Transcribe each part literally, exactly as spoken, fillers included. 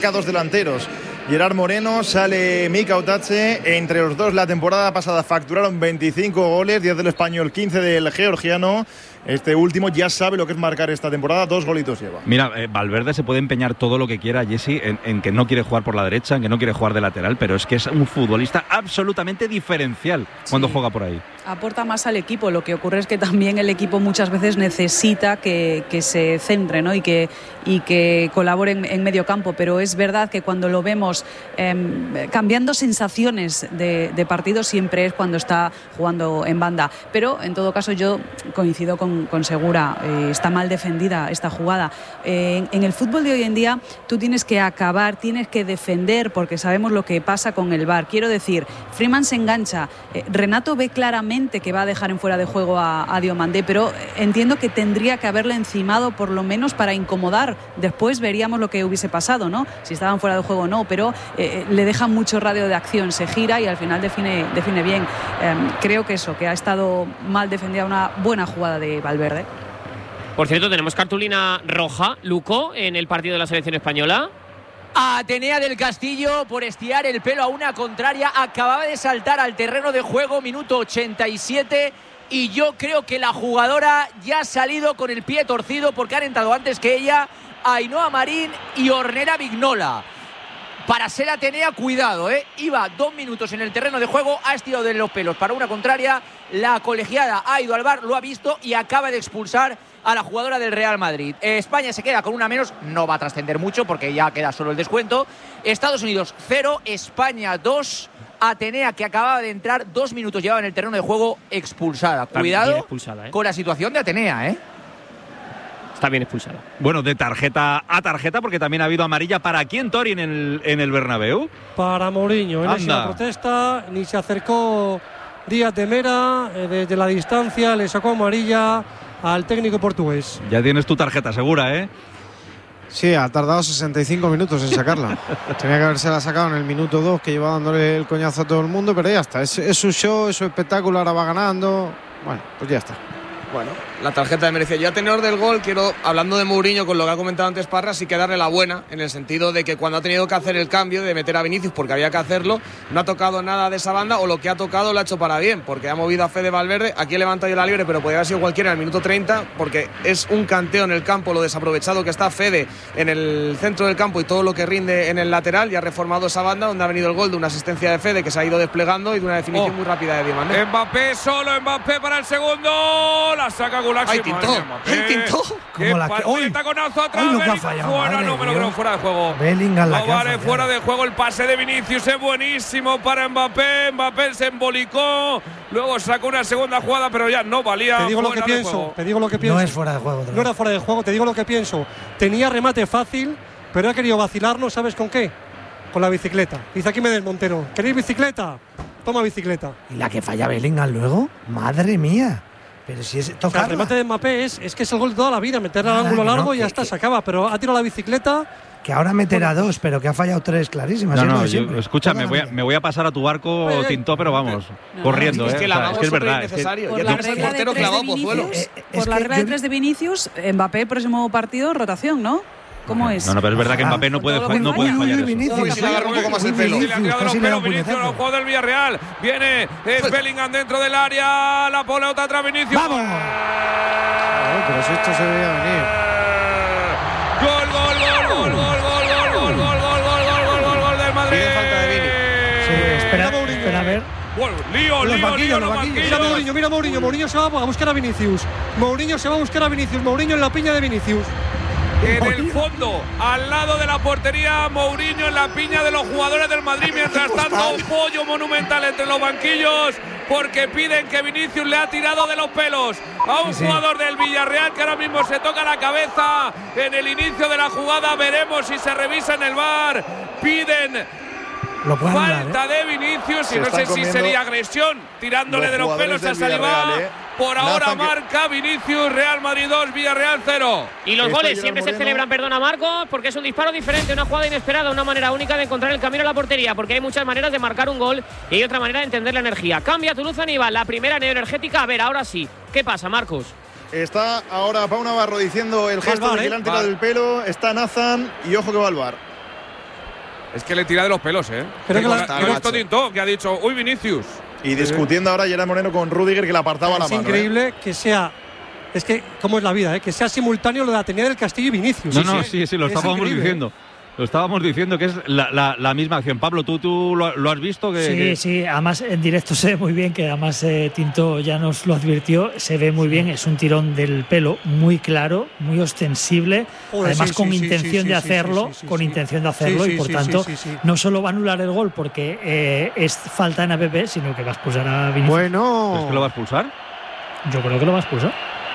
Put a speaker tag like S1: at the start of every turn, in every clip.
S1: Dos delanteros, Gerard Moreno, sale Mika Otache. Entre los dos la temporada pasada facturaron veinticinco goles, diez del español, quince del georgiano. Este último ya sabe lo que es marcar esta temporada, dos golitos lleva.
S2: Mira, eh, Valverde se puede empeñar todo lo que quiera, Jesse, en, en que no quiere jugar por la derecha, en que no quiere jugar de lateral, pero es que es un futbolista absolutamente diferencial cuando
S3: sí.
S2: juega por ahí.
S3: Aporta más al equipo. Lo que ocurre es que también el equipo muchas veces necesita que, que se centre, ¿no? y que y que colaboren en medio campo, pero es verdad que cuando lo vemos eh, cambiando sensaciones de, de partido siempre es cuando está jugando en banda. Pero en todo caso yo coincido con, con Segura, eh, está mal defendida esta jugada. Eh, en, en el fútbol de hoy en día tú tienes que acabar, tienes que defender, porque sabemos lo que pasa con el V A R. Quiero decir, Freeman se engancha, eh, Renato ve claramente que va a dejar en fuera de juego a, a Diomandé, pero entiendo que tendría que haberle encimado por lo menos para incomodar. Después veríamos lo que hubiese pasado, ¿no? Si estaban fuera de juego o no, pero eh, le deja mucho radio de acción, se gira y al final define, define bien. Eh, creo que eso, que ha estado mal defendida una buena jugada de Valverde.
S4: Por cierto, tenemos cartulina roja, Luco, en el partido de la selección española.
S5: Atenea del Castillo por estirar el pelo a una contraria. Acababa de saltar al terreno de juego, minuto ochenta y siete. Y yo creo que la jugadora ya ha salido con el pie torcido porque han entrado antes que ella Ainhoa Marín y Ornella Vignola. Para ser Atenea, cuidado, ¿eh? Iba dos minutos en el terreno de juego, ha estirado de los pelos para una contraria. La colegiada ha ido al V A R, lo ha visto y acaba de expulsar a la jugadora del Real Madrid. Eh, España se queda con una menos, no va a trascender mucho porque ya queda solo el descuento. Estados Unidos cero, España dos. Atenea, que acababa de entrar, dos minutos llevaba en el terreno de juego, expulsada. Cuidado
S4: expulsada, ¿eh?
S5: con la situación de Atenea, ¿eh?
S4: Está bien expulsada.
S2: Bueno, de tarjeta a tarjeta, porque también ha habido amarilla. ¿Para quién, Tori, en el, en el Bernabéu?
S6: Para Mourinho. Él no protesta, ni se acercó Díaz de Mera. Eh, desde la distancia le sacó amarilla al técnico portugués.
S2: Ya tienes tu tarjeta segura, ¿eh?
S7: Sí, ha tardado sesenta y cinco minutos en sacarla. Tenía que haberse la sacado en el minuto dos, que lleva dándole el coñazo a todo el mundo, pero ya está. Es, es su show, es su espectáculo, ahora va ganando. Bueno, pues ya está.
S8: Bueno, la tarjeta de merecida. Yo a tenor del gol quiero, hablando de Mourinho, con lo que ha comentado antes Parra, sí que darle la buena, en el sentido de que cuando ha tenido que hacer el cambio de meter a Vinicius porque había que hacerlo, no ha tocado nada de esa banda, o lo que ha tocado lo ha hecho para bien, porque ha movido a Fede Valverde. Aquí he levantado yo la libre, pero podría haber sido cualquiera en el minuto treinta, porque es un canteo en el campo lo desaprovechado que está Fede en el centro del campo y todo lo que rinde en el lateral, y ha reformado esa banda donde ha venido el gol de una asistencia de Fede que se ha ido desplegando y de una definición oh. muy rápida de Diomandé.
S9: Mbappé solo, Mbappé para el segundo, la saca Gulaxi.
S8: Ay, tintó, ay, tintó.
S9: Como la que hoy, taconazo atrás,
S10: hoy lo que ha fallado,
S9: fuera, no me lo creo, fuera de juego.
S10: Bellingham la
S9: no
S10: que
S9: vale, fuera de juego. El pase de Vinicius es buenísimo para Mbappé. Mbappé se embolicó, luego sacó una segunda jugada, pero ya no valía.
S6: Te digo lo que pienso,
S9: juego.
S6: te digo lo que pienso.
S10: No es fuera de juego.
S6: No era fuera de juego, te digo lo que pienso. Tenía remate fácil, pero ha querido vacilarnos, ¿sabes con qué? Con la bicicleta. Dice aquí Medel Montero, ¿queréis bicicleta? Toma bicicleta.
S10: ¿Y la que falla Bellingham luego? ¡Madre mía! Pero si es tocarla.
S6: O sea, el remate de Mbappé es, es que es el gol de toda la vida, meterle al ángulo largo no, y ya está, que, se acaba. Pero ha tirado la bicicleta.
S10: Que ahora meterá bueno, dos, pero que ha fallado tres clarísimas.
S2: No, no, yo, escucha, me voy, a, me voy a pasar a tu barco, oye, Tintó, pero vamos, no, corriendo.
S8: Es
S2: eh,
S8: que, la
S2: o sea, es, que es verdad. Es que
S3: por la regla de tres de Vinicius, eh, eh, por la regla de tres de Vinicius, Mbappé, próximo partido, rotación, ¿no? ¿Cómo
S2: no,
S3: es?
S2: No, no, pero es verdad que Mbappé no puede, no no puede fallar.
S8: Vinicius, si le agarra un poco más el pelo.
S9: Le ha tirado los pelos Vinicius, los jugadores del Villarreal. Viene, es Bellingham dentro del área. La pelota atrás Vinicius.
S10: ¡Vamos!
S7: No, pero si esto se veía venir.
S9: Gol, gol, gol, gol, gol, gol, gol, gol, gol, gol, gol, gol, gol, gol del Madrid.
S8: Tiene falta de Vini.
S10: Sí, espera, espera a ver.
S9: Bueno, lío, lío,
S6: banquillos,
S9: lío,
S6: los
S9: los
S6: banquillos.
S9: banquillos.
S6: Mira Mourinho, mira Mourinho. Mourinho se va a buscar a Vinicius. Mourinho se va a buscar a Vinicius. Mourinho en la piña de Vinicius.
S9: En el fondo, al lado de la portería, Mourinho en la piña de los jugadores del Madrid. Mientras tanto, un pollo monumental entre los banquillos, porque piden que Vinicius le ha tirado de los pelos a un sí, sí. jugador del Villarreal que ahora mismo se toca la cabeza en el inicio de la jugada. Veremos si se revisa en el V A R. Piden
S10: Lo
S9: falta
S10: hablar, ¿eh?
S9: de Vinicius y no sé si sería agresión tirándole los de los pelos a Saliba. ¿eh? Por ahora Nathan marca que... Vinicius, Real Madrid dos, Villarreal cero.
S4: Y los goles siempre se celebran, perdona Marcos, porque es un disparo diferente, una jugada inesperada, una manera única de encontrar el camino a la portería, porque hay muchas maneras de marcar un gol y hay otra manera de entender la energía. Cambia Toulouse Aníbal, la primera neoenergética. A ver, ahora sí. ¿Qué pasa, Marcos?
S1: Está ahora Pau Navarro diciendo el gesto de que le han tirado del pelo. Está Nathan y ojo que va al V A R.
S9: Es que le tira de los pelos, ¿eh?
S6: Creo que la-
S9: Lo ha visto Tintó, que ha dicho, uy, Vinicius.
S1: Y discutiendo ahora Gerard Moreno con Rudiger, que le apartaba la
S6: Es
S1: mano.
S6: increíble
S1: ¿eh?
S6: que sea. Es que, ¿cómo es la vida? ¿eh? Que sea simultáneo lo de Atenea del Castillo y Vinicius.
S2: No, no, sí, sí, lo
S6: Es
S2: estábamos
S6: increíble.
S2: diciendo. Lo estábamos diciendo que es la, la, la misma acción. Pablo, ¿tú, tú lo, lo has visto? Que,
S10: Sí,
S2: que-
S10: sí, además en directo se ve muy bien, que además eh, Tinto ya nos lo advirtió, se ve muy bien, es un tirón del pelo muy claro, muy ostensible,
S6: Joder,
S10: además
S6: sí,
S10: con
S6: sí, sí,
S10: intención
S6: sí,
S10: de
S6: sí,
S10: hacerlo,
S6: sí, sí,
S10: con
S6: sí.
S10: intención de hacerlo
S6: Sí,
S10: y por
S6: sí,
S10: tanto
S6: sí, sí, sí.
S10: no solo va a anular el gol porque eh, es falta en A P P, sino que va a expulsar a Vinicius.
S7: Bueno.
S2: ¿Es que lo va a expulsar?
S10: Yo creo que lo va a expulsar.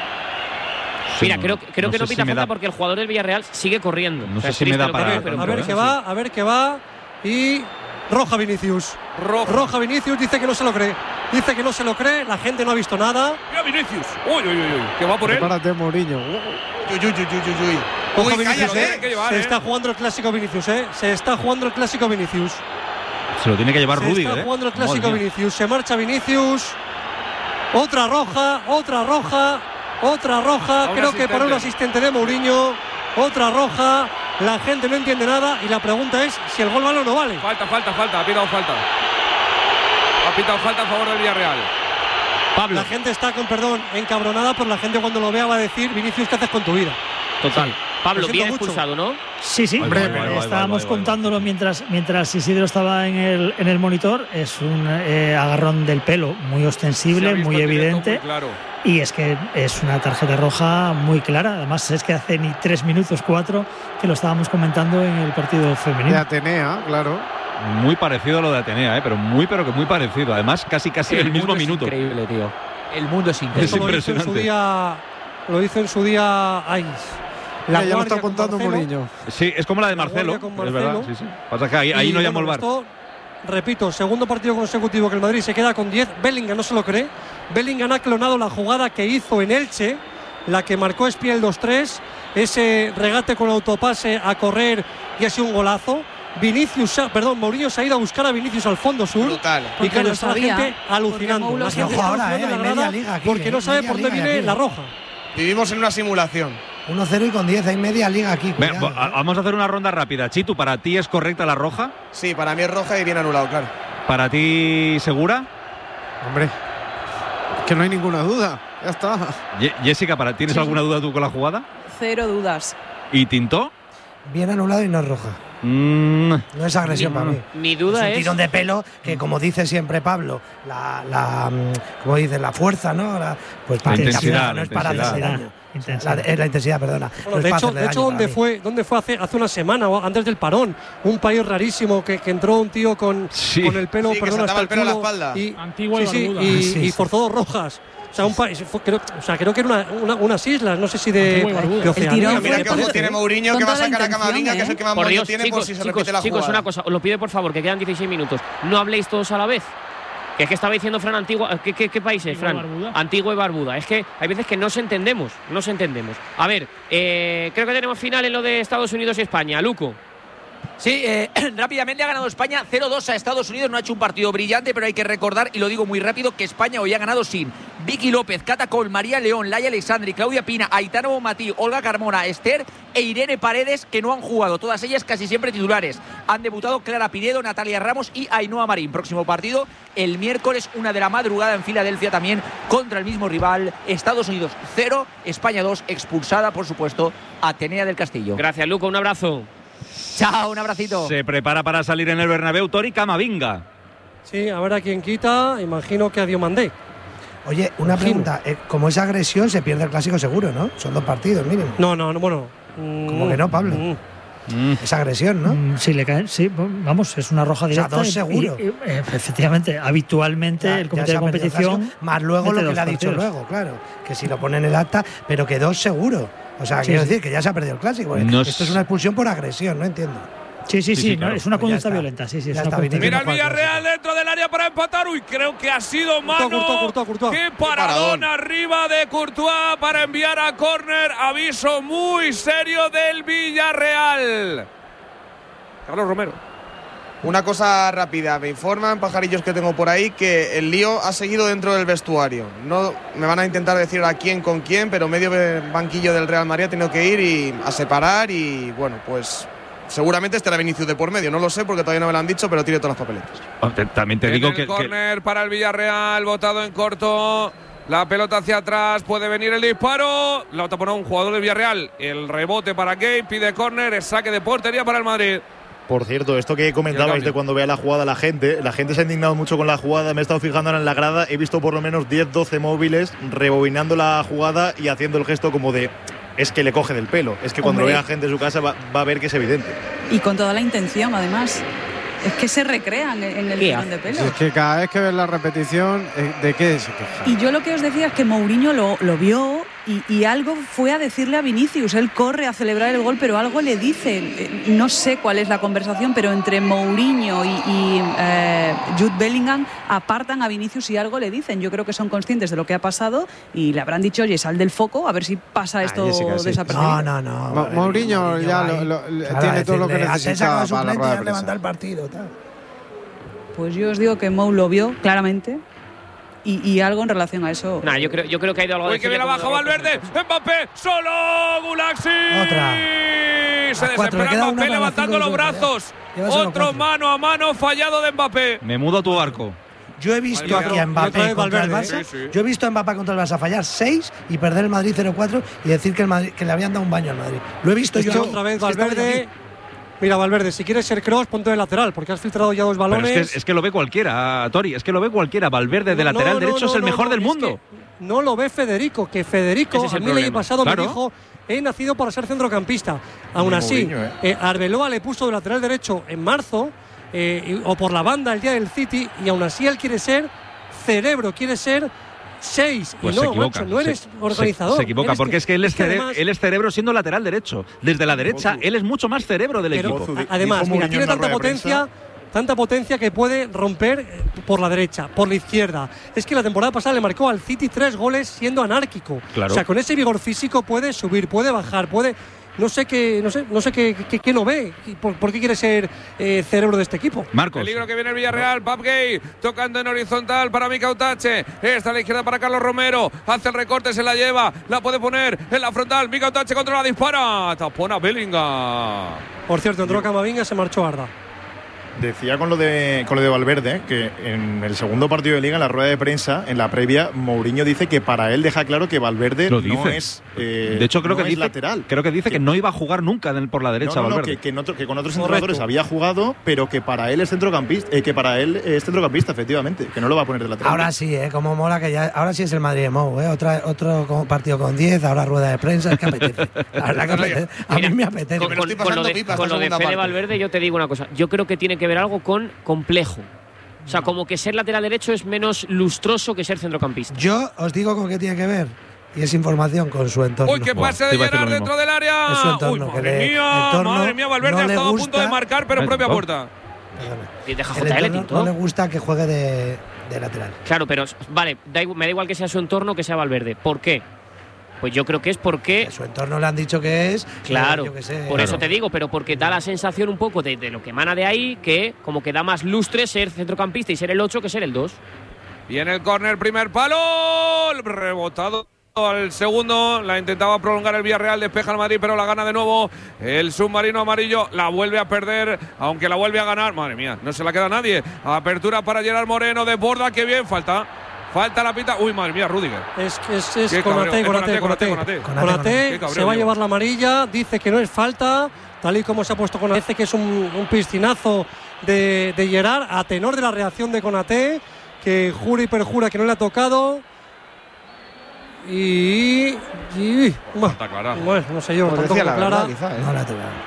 S4: Mira,
S2: no,
S4: creo, creo
S2: no
S4: que
S2: sé
S4: no
S2: si
S4: pita
S2: me
S4: falta
S2: da-
S4: porque el jugador del Villarreal sigue corriendo.
S2: No
S4: O sea,
S2: sé
S4: es
S2: si me
S4: triste
S2: da
S4: lo que
S2: para-
S4: veo, pero
S6: A ver
S4: creo
S6: qué
S4: que
S6: va, a ver qué va. Y roja Vinicius.
S9: Roja.
S6: Roja Vinicius, dice que no se lo cree. Dice que no se lo cree, la gente no ha visto nada.
S9: Mira, Vinicius. Uy, uy, uy, uy. Que va por él.
S7: Prepárate, Mourinho.
S8: Uy, uy, uy, uy, uy, uy.
S6: Ojo,
S8: Uy,
S6: Vinicius,
S8: cállate.
S9: Tiene que llevar,
S6: se
S9: ¿eh?
S6: está jugando el clásico Vinicius, ¿eh? Se está jugando el clásico Vinicius.
S2: Se lo tiene que llevar
S6: Se
S2: Rudiger,
S6: está
S2: ¿eh?
S6: jugando el
S2: Madre
S6: clásico
S2: mía.
S6: Vinicius. Se marcha Vinicius. Otra roja, otra roja, otra roja.
S9: A un
S6: Creo que para un
S9: asistente.
S6: asistente de Mourinho. Otra roja. La gente no entiende nada. Y la pregunta es si el gol vale o no vale.
S9: Falta, falta, falta. Ha pitado falta. Ha pitado falta a favor del Villarreal.
S2: Pablo.
S6: La gente está, con perdón, encabronada, pero la gente cuando lo vea va a decir: Vinicius, ¿qué haces con tu vida?
S4: Total. Pablo,
S6: Lo siento
S4: bien
S6: mucho.
S4: expulsado, ¿no?
S10: Sí, sí,
S2: Hombre,
S10: eh,
S2: vale, vale,
S10: estábamos
S2: vale, vale,
S10: contándolo mientras, mientras Isidro estaba en el, en el monitor. Es un eh, agarrón del pelo muy
S9: Se ha
S10: ostensible,
S9: visto
S10: muy
S9: en directo,
S10: evidente.
S9: muy claro.
S10: Y es que es una tarjeta roja muy clara. Además, es que hace ni tres minutos, cuatro, que lo estábamos comentando en el partido
S7: De
S10: femenino.
S7: Atenea, claro.
S2: Muy parecido a lo de Atenea, ¿eh? Pero muy, pero que muy parecido. Además, casi, casi el, mismo
S5: mundo es
S2: minuto.
S5: increíble, tío. El mundo es increíble.
S2: Es
S6: Eso lo hizo en su
S2: impresionante.
S6: día. Lo hizo en su día Ais.
S7: Ya, ya lo
S6: Guardia
S7: está
S6: con
S7: apuntando
S6: Marcelo.
S7: Mourinho.
S2: Sí, es como la de
S6: La
S2: Marcelo.
S6: guardia con
S2: Es verdad,
S6: Marcelo.
S2: sí, sí. Pasa que ahí, ahí
S6: Y,
S2: no llamó el
S6: bueno,
S2: VAR.
S6: esto, repito, segundo partido consecutivo que el Madrid se queda con diez. Bellingham no se lo cree. Bellingham ha clonado la jugada que hizo en Elche, la que marcó Espía el dos tres. Ese regate con autopase a correr y ha sido un golazo. Vinicius, ha- perdón, Mourinho se ha ido a buscar a Vinicius al fondo sur.
S8: Brutal.
S6: Y
S3: Porque
S6: claro,
S3: lo
S6: está la
S3: sabía,
S6: gente alucinando.
S3: porque Moulo
S6: La
S3: se
S6: gente
S10: Ojo
S6: está
S10: ahora,
S6: alucinando
S10: eh,
S6: en la
S10: hay media
S6: grada
S10: liga aquí,
S6: porque
S10: eh,
S6: no sabe
S10: media
S6: por dónde
S10: liga
S6: viene
S10: aquí.
S6: la roja.
S8: Vivimos en una simulación.
S10: uno cero y con diez, hay media liga aquí.
S2: Venga,
S10: cuidado,
S2: va-
S10: eh.
S2: vamos a hacer una ronda rápida. Chitu, ¿para ti es correcta la roja?
S8: Sí, para mí es roja y bien anulado, claro.
S2: ¿Para ti segura?
S7: Hombre. Que no hay ninguna duda. Ya está.
S2: Ye- Jessica, ¿para ¿tienes
S3: Sí.
S2: alguna duda tú con la jugada?
S3: Cero dudas.
S2: ¿Y Tintó?
S10: Bien anulado y no es roja.
S2: Mm,
S10: No es agresión para mí.
S4: Mi duda
S10: es un
S4: es.
S10: tirón de pelo que, como dice siempre Pablo, la, la mm, como dice, la fuerza, ¿no? La, pues para
S2: intensidad,
S10: no
S2: la
S10: es para
S2: intensidad.
S10: hacerse daño. La, es la intensidad, perdona.
S6: Bueno,
S10: no es
S6: de
S10: para
S6: hecho,
S10: hacerle
S6: de hecho
S10: daño
S6: ¿dónde
S10: para mí.
S6: fue, ¿dónde fue hace, hace una semana o antes del parón? Un país rarísimo que, que entró un tío con,
S2: Sí.
S6: con el pelo,
S8: Sí, que
S6: perdón,
S8: se
S6: hasta
S8: ataba el pelo a la
S6: culo
S8: espalda.
S6: Y,
S11: Antigua y
S6: sí, sí,
S11: barbuda.
S6: y,
S10: Sí,
S6: y
S10: sí.
S6: forzó dos rojas. O sea, un país, fue- creo, o sea, creo que era una, una- unas islas, no sé si de,
S11: Antigua y barbuda.
S6: de Oceanía.
S3: tirón
S6: me
S8: Mira
S3: fue
S8: qué
S3: con-
S8: ojo
S6: parece,
S8: tiene
S6: ¿eh?
S8: Mourinho
S3: con
S8: que va a
S3: toda la
S8: sacar a Camavinga,
S3: intención,
S8: que es el
S3: ¿eh?
S8: que más
S4: Por
S8: moño
S4: Dios,
S8: tiene
S4: chicos,
S8: por si se
S4: chicos,
S8: repite la
S4: chicos,
S8: jugada.
S4: una cosa, os lo pido por favor, que quedan dieciséis minutos. No habléis todos a la vez. Que es que estaba diciendo Fran Antigua. ¿Qué, qué, qué país es,
S11: Antigua y
S4: Fran?
S11: Barbuda.
S4: Antigua y Barbuda. Es que hay veces que no se entendemos. No se entendemos. A ver, eh, creo que tenemos final en lo de Estados Unidos y España. Luco.
S5: Sí, eh, rápidamente ha ganado España cero dos a Estados Unidos. No ha hecho un partido brillante, pero hay que recordar, y lo digo muy rápido, que España hoy ha ganado sin Vicky López, Cata Col, María León, Laia Alexandri, Claudia Pina, Aitana Bonmatí, Olga Carmona, Esther e Irene Paredes, que no han jugado. Todas ellas casi siempre titulares. Han debutado Clara Pinedo, Natalia Ramos y Ainhoa Marín. Próximo partido el miércoles, una de la madrugada en Filadelfia también, contra el mismo rival. Estados Unidos cero, España dos, expulsada, por supuesto, Atenea del Castillo.
S4: Gracias, Luco. Un abrazo.
S5: Chao, un abracito.
S2: Se prepara para salir en el Bernabéu Tori Camavinga.
S6: Sí, a ver a quién quita. Imagino que a Diomandé.
S10: Oye, una
S6: Imagino.
S10: pregunta. eh, como es agresión, se pierde el clásico seguro, ¿no? Son dos partidos mínimo.
S6: No, no, no, bueno.
S10: ¿Cómo que no, Pablo?
S6: Mm.
S2: Mm.
S10: Es agresión, ¿no?
S12: Mm, Sí, le caen, sí, vamos, es una roja
S10: O sea,
S12: directa.
S10: dos
S12: y-
S10: seguro.
S12: y- y, efectivamente, habitualmente
S10: Ya-
S12: el
S10: ya
S12: comité
S10: se
S12: de
S10: ha perdido el
S12: competición.
S10: clásico, más luego
S12: mete
S10: lo que
S12: dos
S10: le ha dicho
S12: partidos.
S10: luego, claro. Que si lo pone en el acta, pero que dos seguro. O sea,
S12: Sí,
S10: quiero
S12: sí.
S10: decir que ya se ha perdido el clásico. porque
S2: No
S10: esto
S2: es-
S10: es una expulsión por agresión, no entiendo.
S12: Sí, sí,
S2: Sí,
S12: sí,
S2: sí,
S12: ¿no?
S2: claro.
S12: Es una
S10: Pues ya
S12: conducta
S10: está.
S12: violenta, sí, sí, es
S10: Ya
S12: una
S10: está,
S12: conducta
S10: Vinicius.
S9: Mira el
S10: no juega el
S9: Villarreal
S10: clásico.
S9: dentro del área para empatar. Uy, creo que ha sido mano.
S6: Courtois, Courtois, Courtois.
S9: Qué paradón
S8: paradón.
S9: arriba de Courtois para enviar a córner. Aviso muy serio del Villarreal. Carlos Romero.
S8: Una cosa rápida, me informan, pajarillos que tengo por ahí, que el lío ha seguido dentro del vestuario. No me van a intentar decir a quién con quién, pero medio banquillo del Real Madrid ha tenido que ir y a separar y bueno, pues seguramente estará Vinicius de por medio. No lo sé porque todavía no me lo han dicho, pero tiene todas las papeletas.
S2: También te digo
S9: el
S2: que.
S9: Córner que... para el Villarreal, botado en corto. La pelota hacia atrás, puede venir el disparo. La tapó un jugador del Villarreal. El rebote para Gay, pide córner, saque de portería para el Madrid.
S1: Por cierto, esto que comentabais de cuando vea la jugada la gente, la gente se ha indignado mucho con la jugada, me he estado fijando ahora en la grada, he visto por lo menos diez doce móviles rebobinando la jugada y haciendo el gesto como de es que le coge del pelo, es que cuando
S3: Hombre.
S1: vea gente en su casa va, va a ver que es evidente.
S3: Y con toda la intención, además. Es que se recrean en el tirón de pelo.
S7: Es que cada vez que ves la repetición, ¿de qué se queja?
S3: Y yo lo que os decía es que Mourinho lo, lo vio y, y algo fue a decirle a Vinicius. Él corre a celebrar el gol, pero algo le dice. No sé cuál es la conversación, pero entre Mourinho y, y eh, Jude Bellingham apartan a Vinicius y algo le dicen. Yo creo que son conscientes de lo que ha pasado y le habrán dicho, oye, sal del foco, a ver si pasa esto
S11: Jessica, sí.
S3: desapercibido.
S11: No, no, no.
S7: Ma- Mourinho, Mourinho ya lo, lo, claro, tiene todo lo que necesita para la rueda de prensa.
S11: Levantar el partido, tal.
S3: Pues yo os digo que Mou lo vio claramente y, y algo en relación a eso.
S4: Nah, yo creo, yo creo que ha ido algo.
S9: Uy, que viene abajo Valverde, Mbappé, solo Gulaxi.
S11: Otra.
S9: Se desespera Mbappé levantando los brazos. Otro mano a mano fallado de Mbappé.
S2: Me mudo a tu arco.
S11: Yo he visto
S9: Vale,
S11: aquí a Mbappé contra el Barça.
S9: Sí, sí.
S11: Yo he visto a Mbappé contra el Barça fallar seis y perder el Madrid cero cuatro y decir que, el Madrid, que le habían dado un baño al Madrid. Lo he visto
S6: Esto
S11: yo.
S6: otra vez
S11: Es que estaba yo
S6: Valverde.
S11: aquí.
S6: Mira, Valverde, si quieres ser cross, ponte de lateral, porque has filtrado ya dos balones.
S2: Pero es que, es que lo ve cualquiera, Tori, es que lo ve cualquiera. Valverde de
S6: No,
S2: lateral
S6: no,
S2: derecho
S6: no,
S2: es el
S6: no,
S2: mejor
S6: no,
S2: del
S6: es
S2: mundo.
S6: que no lo ve Federico, que Federico
S2: Ese es
S6: a
S2: el
S6: mí el año
S2: problema.
S6: pasado
S2: Claro.
S6: me dijo, he nacido para ser centrocampista. Aún
S1: Ni
S6: así,
S1: Mourinho, ¿eh?
S6: eh, Arbeloa le puso de lateral derecho en marzo, eh, y- o por la banda el día del City, y aún así él quiere ser cerebro, quiere ser seis.
S2: Pues
S6: y no,
S2: se equivoca.
S6: macho, no eres
S2: se,
S6: organizador.
S2: Se, se equivoca,
S6: Eres
S2: porque es que él es,
S6: que
S2: cere-
S6: además-
S2: él es cerebro siendo lateral derecho. Desde la derecha, él es mucho más cerebro del
S6: Pero,
S2: equipo.
S6: a- además,
S1: dijo
S6: mira,
S1: Mourinho
S6: tiene
S1: en la
S6: tanta
S1: rueda de
S6: potencia, tanta potencia que puede romper eh, por la derecha, por la izquierda. Es que la temporada pasada le marcó al City tres goles siendo anárquico.
S2: Claro.
S6: O sea, con ese vigor físico puede subir, puede bajar, puede. No sé qué, no sé, no sé qué, qué, qué no ve. ¿Por, por qué quiere ser eh, cerebro de este equipo?
S2: Marcos.
S9: Peligro que viene el Villarreal, Pap Gay, tocando en horizontal para Mika Utache. Está a la izquierda para Carlos Romero. Hace el recorte, se la lleva. La puede poner en la frontal. Mika Utache contra la dispara. Tapona Bellingham.
S6: Por cierto, entró Camavinga, se marchó Arda.
S1: Decía con lo de con lo de Valverde que en el segundo partido de Liga, en la rueda de prensa, en la previa, Mourinho dice que para él deja claro que Valverde
S2: Lo
S1: no
S2: dice.
S1: es eh,
S2: De hecho, creo
S1: no
S2: que
S1: es
S2: dice,
S1: lateral.
S2: creo que dice que, no iba a jugar nunca en el- por la derecha
S1: No, no, no,
S2: Valverde.
S1: que, que, en otro- que con otros
S6: Correcto.
S1: entrenadores había jugado, pero que para él es centrocampista, eh, que para él es centrocampista, efectivamente, que no lo va a poner de lateral.
S11: Ahora sí, ¿eh? Como mola que ya. Ahora sí es el Madrid de Mou, ¿eh? Otra, otro co- partido con diez, ahora rueda de prensa. Es que apetece. La verdad que apetece. A mí me apetece.
S4: Con, con- con lo de, con lo de Fede Valverde, yo te digo una cosa. Yo creo que tiene que ver algo con complejo. O sea, como que ser lateral derecho es menos lustroso que ser centrocampista.
S11: Yo os digo con qué tiene que ver. Y es información con su entorno.
S9: Uy, que pase de Gerard dentro del área.
S11: Es su entorno,
S9: Uy,
S11: que
S9: madre
S11: le-
S9: mía,
S11: entorno
S9: madre mía, Valverde
S11: no
S9: ha
S11: le
S9: estado a punto
S11: gusta.
S9: de marcar, pero en propia puerta.
S4: Y deja
S11: El
S4: J L,
S11: entorno
S4: Tito.
S11: no le gusta que juegue de, de lateral.
S4: Claro, pero vale, da igu- me da igual que sea su entorno que sea Valverde. ¿Por qué? Pues yo creo que es porque.
S11: Su entorno le han dicho que es.
S4: Claro,
S11: yo qué sé,
S4: por
S11: claro.
S4: eso te digo, pero porque da la sensación un poco de, de lo que emana de ahí, que como que da más lustre ser centrocampista y ser el ocho que ser el dos.
S9: Y en el córner, primer palo. Rebotado al segundo. La intentaba prolongar el Villarreal. Despeja el Madrid, pero la gana de nuevo. El submarino amarillo la vuelve a perder, aunque la vuelve a ganar. Madre mía, no se la queda nadie. Apertura para Gerard Moreno. Desborda, qué bien. Falta. Falta la pita. Uy, madre mía, Rudiger.
S6: Es que es, es
S9: Qué
S6: Konaté,
S9: cabreo,
S6: Konaté,
S9: es
S6: Konaté.
S9: Konaté, Konaté.
S6: Konaté
S9: Qué cabreo,
S6: se va a
S9: Diego.
S6: llevar la amarilla, dice que no es falta, tal y como se ha puesto Konaté, dice que es un, un piscinazo de, de Gerard, a tenor de la reacción de Konaté, que jura y perjura que no le ha tocado. Y. y bueno,
S9: Está clara.
S6: bueno, no sé yo,
S7: Pues
S6: tampoco
S7: decía la
S6: clara.
S7: verdad, quizá, ¿eh?
S11: No la ha tocado.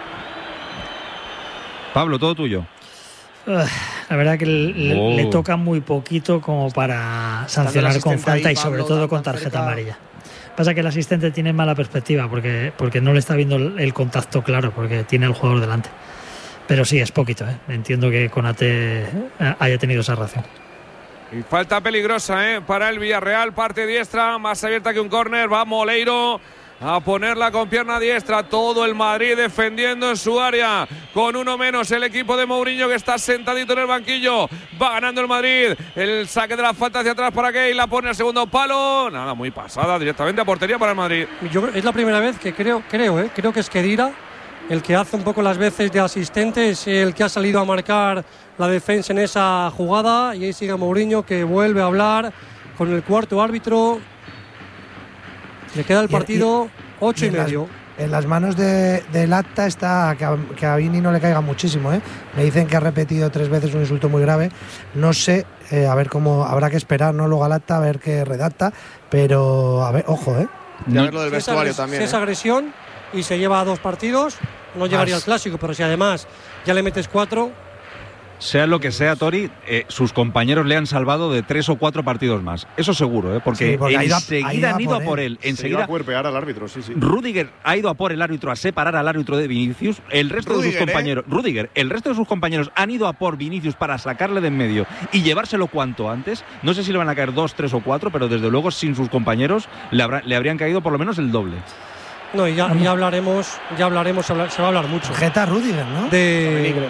S2: Pablo, todo tuyo.
S10: Ugh, La verdad que le,
S2: Oh.
S10: le toca muy poquito como para sancionar con
S7: asistente
S10: falta
S7: ahí,
S10: y sobre
S7: Pablo,
S10: todo
S7: tan
S10: con tarjeta
S7: cerca.
S10: amarilla. Pasa que el asistente tiene mala perspectiva porque, porque no le está viendo el, el contacto claro, porque tiene al jugador delante. Pero sí, es poquito, ¿eh? Entiendo que Konaté eh, haya tenido esa reacción.
S9: Y falta peligrosa, ¿eh? Para el Villarreal, parte diestra, más abierta que un córner. Va Moleiro a ponerla con pierna diestra. Todo el Madrid defendiendo en su área. Con uno menos el equipo de Mourinho, que está sentadito en el banquillo. Va ganando el Madrid. El saque de la falta hacia atrás para Gay. La pone al segundo palo. Nada, muy pasada. Directamente a portería para el Madrid.
S6: Yo creo- es la primera vez que creo, creo, ¿eh? creo que es Kedira el que hace un poco las veces de asistente, es el que ha salido a marcar la defensa en esa jugada, y ahí sigue Mourinho, que vuelve a hablar con el cuarto árbitro. Le queda el partido y, y, ocho y, y medio.
S11: Las, en las manos de, del acta está que a, que a Vini no le caiga muchísimo, ¿eh? Me dicen que ha repetido tres veces un insulto muy grave. No sé, eh, a ver cómo, habrá que esperar, ¿no? Luego al acta a ver qué redacta, pero a ver, ojo, ¿eh?
S8: No, ver lo del vestuario
S6: si
S8: también.
S6: Si es
S8: ¿eh?
S6: agresión y se lleva a dos partidos, no llegaría al clásico, pero si además ya le metes cuatro.
S2: Sea lo que sea, Tori, eh, sus compañeros le han salvado de tres o cuatro partidos más. Eso seguro, ¿eh? porque,
S11: sí, porque
S2: enseguida han ido a por él. él. Enseguida
S1: a cuerpear al árbitro, sí, sí.
S2: Rudiger ha ido a por el árbitro, a separar al árbitro de Vinicius. El resto
S1: Rudiger,
S2: de sus compañeros, ¿eh? Rudiger, el resto de sus compañeros han ido a por Vinicius para sacarle de en medio y llevárselo cuanto antes. No sé si le van a caer dos, tres o cuatro, pero desde luego sin sus compañeros le, habrá, le habrían caído por lo menos el doble.
S6: No, y ya, ya hablaremos, ya hablaremos, se va a hablar mucho.
S11: Jeta Rudiger, ¿no?
S6: De,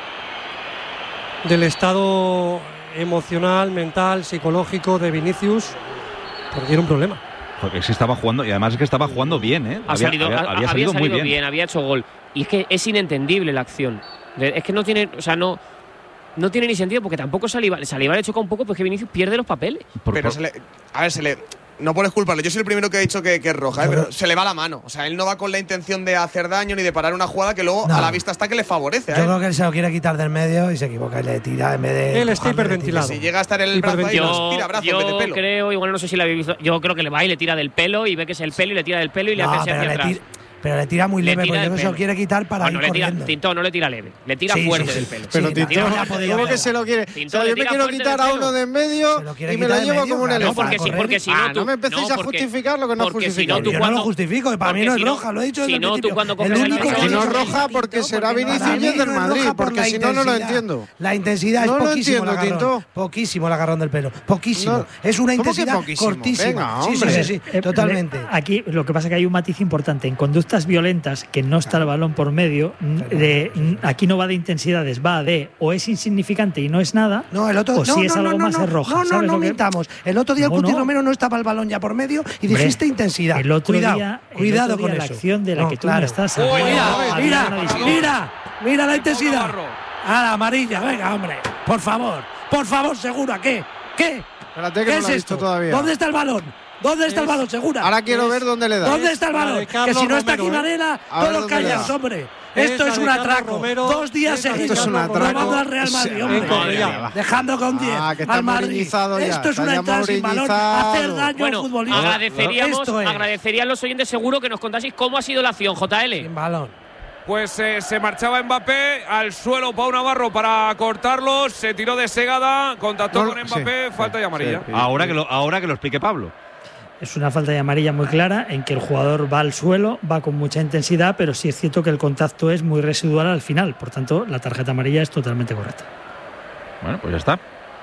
S6: del estado emocional, mental, psicológico de Vinicius, porque tiene un problema.
S2: Porque es que estaba jugando, y además es que estaba jugando bien, ¿eh?
S4: Ha
S2: había,
S4: salido,
S2: había,
S4: ha,
S2: había
S4: había
S2: salido,
S4: salido
S2: muy bien.
S4: bien, había hecho gol. Y es que es inentendible la acción. Es que no tiene, o sea, no, no tiene ni sentido, porque tampoco Saliba, Saliba le choca un poco, pues que Vinicius pierde los papeles.
S2: Por,
S8: pero
S2: por,
S8: se le, a ver, se le. No puedes culparle. Yo soy el primero que ha dicho que, que es roja, ¿eh? Pero se le va la mano. O sea, él no va con la intención de hacer daño ni de parar una jugada que luego
S11: no.
S8: a la vista está que le favorece.
S11: Yo
S8: ¿eh?
S11: creo que él se lo quiere quitar del medio y se equivoca y le tira en vez de.
S6: Él está hiperventilado.
S8: Si llega a estar el brazo ahí,
S4: yo,
S8: tira brazo
S4: yo
S8: en vez de pelo.
S4: creo, igual no sé si lo habéis visto, yo creo que le va y le tira del pelo y ve que es el pelo y le tira del pelo y le
S11: no,
S4: hace hacia
S11: le
S4: atrás.
S11: Tira, pero le tira muy leve, porque se lo quiere quitar para
S4: bueno,
S11: ir
S4: le tira,
S11: corriendo.
S4: Tintón no le tira leve, le tira
S11: sí,
S4: fuerte
S11: sí, sí.
S4: del pelo.
S7: Pero
S11: sí,
S7: Tintón,
S11: no,
S7: ¿cómo que se lo quiere?
S4: Tintón
S7: o sea, yo me quiero quitar a uno de en medio y me lo llevo como un elefante.
S4: No, porque, si, porque si no,
S7: ah,
S4: tú,
S7: no me empecéis
S4: no,
S7: a
S4: porque,
S7: justificar lo que no
S4: porque
S7: justifica.
S4: Si no, tú
S11: yo
S4: cuando,
S11: no lo justifico, y para mí no es
S4: si
S11: roja, lo he dicho desde
S4: si
S11: el
S4: no,
S11: principio.
S4: tú cuando
S11: El
S4: coges el
S11: único
S4: balón,
S11: que
S7: Si no es
S11: no
S7: roja porque será Vinicius y es del Madrid, porque si no, no lo entiendo.
S11: La intensidad es
S7: no
S11: poquísimo
S7: lo entiendo,
S11: el agarrón.
S7: Tinto.
S11: Poquísimo el agarrón del pelo. Poquísimo.
S7: No,
S11: es una
S7: ¿cómo que
S11: intensidad
S7: poquísimo?
S11: cortísima.
S7: Venga,
S11: sí, sí, sí, sí,
S10: Eh,
S11: totalmente.
S10: le- Aquí lo que pasa es que hay un matiz importante. En conductas violentas, que no está el balón por medio, de, aquí no va de intensidades, va de o es insignificante y no es nada,
S11: No, el otro
S10: o si
S11: no,
S10: es
S11: no,
S10: algo
S11: no,
S10: más
S11: no,
S10: es roja.
S11: No, no,
S10: ¿sabes
S11: no
S10: lo que-
S11: mintamos. El otro día el
S10: No,
S11: Cuti
S10: no.
S11: Romero no estaba el balón ya por medio y dijiste
S10: Hombre,
S11: intensidad.
S10: El otro
S11: cuidado,
S10: día, el
S11: cuidado
S10: otro día
S11: con
S10: la
S11: eso.
S10: acción de la
S11: No,
S10: que tú
S11: claro.
S10: me estás
S11: Uy,
S10: hablando,
S11: mira,
S10: había
S11: mira,
S10: una discusión.
S11: mira, mira la intensidad. A la amarilla, venga, hombre, por favor, por favor, Segura, ¿qué? ¿Qué?
S7: Espérate que
S11: ¿Qué
S7: no
S11: es
S7: lo he visto
S11: esto?
S7: todavía.
S11: ¿Dónde está el balón? ¿Dónde está
S6: Es-
S11: el balón, Segura?
S7: Ahora quiero
S6: Es-
S7: ver dónde le da.
S11: ¿Dónde está el
S6: la de
S11: balón? Que
S6: Carlos
S11: si no está aquí
S6: Romero, ¿eh?
S11: Varela,
S7: A ver
S11: todos
S7: dónde le
S11: callas,
S7: da.
S11: hombre.
S6: Es
S11: Esto
S6: la
S11: es
S6: de
S11: un
S6: Carlos
S11: atraco.
S6: Romero,
S11: Dos días
S6: es la de
S11: seguidos.
S7: Esto es un atraco.
S11: Robando al Real Madrid,
S7: Es-
S11: hombre.
S6: en Cornellá.
S11: Dejando con diez
S7: Ah, que está
S11: al Madrid.
S7: mourinizado ya,
S11: Esto es
S7: está
S11: una
S7: ya
S11: entrada sin balón.
S7: mourinizado.
S11: Hacer daño
S4: Bueno,
S11: al futbolista.
S4: agradeceríamos,
S11: Esto es.
S4: agradecerían los oyentes seguro que nos contaseis cómo ha sido la acción, J L.
S11: Sin balón.
S9: Pues eh, se marchaba Mbappé al suelo Pau Navarro para cortarlos, se tiró de segada, contactó
S7: No,
S9: con Mbappé,
S7: sí,
S9: falta
S7: sí,
S9: y amarilla.
S7: sí.
S2: Ahora que, lo, ahora que lo explique Pablo.
S10: Es una falta de amarilla muy clara en que el jugador va al suelo, va con mucha intensidad, pero sí es cierto que el contacto es muy residual al final. Por tanto, la tarjeta amarilla es totalmente correcta.
S2: Bueno, pues ya está.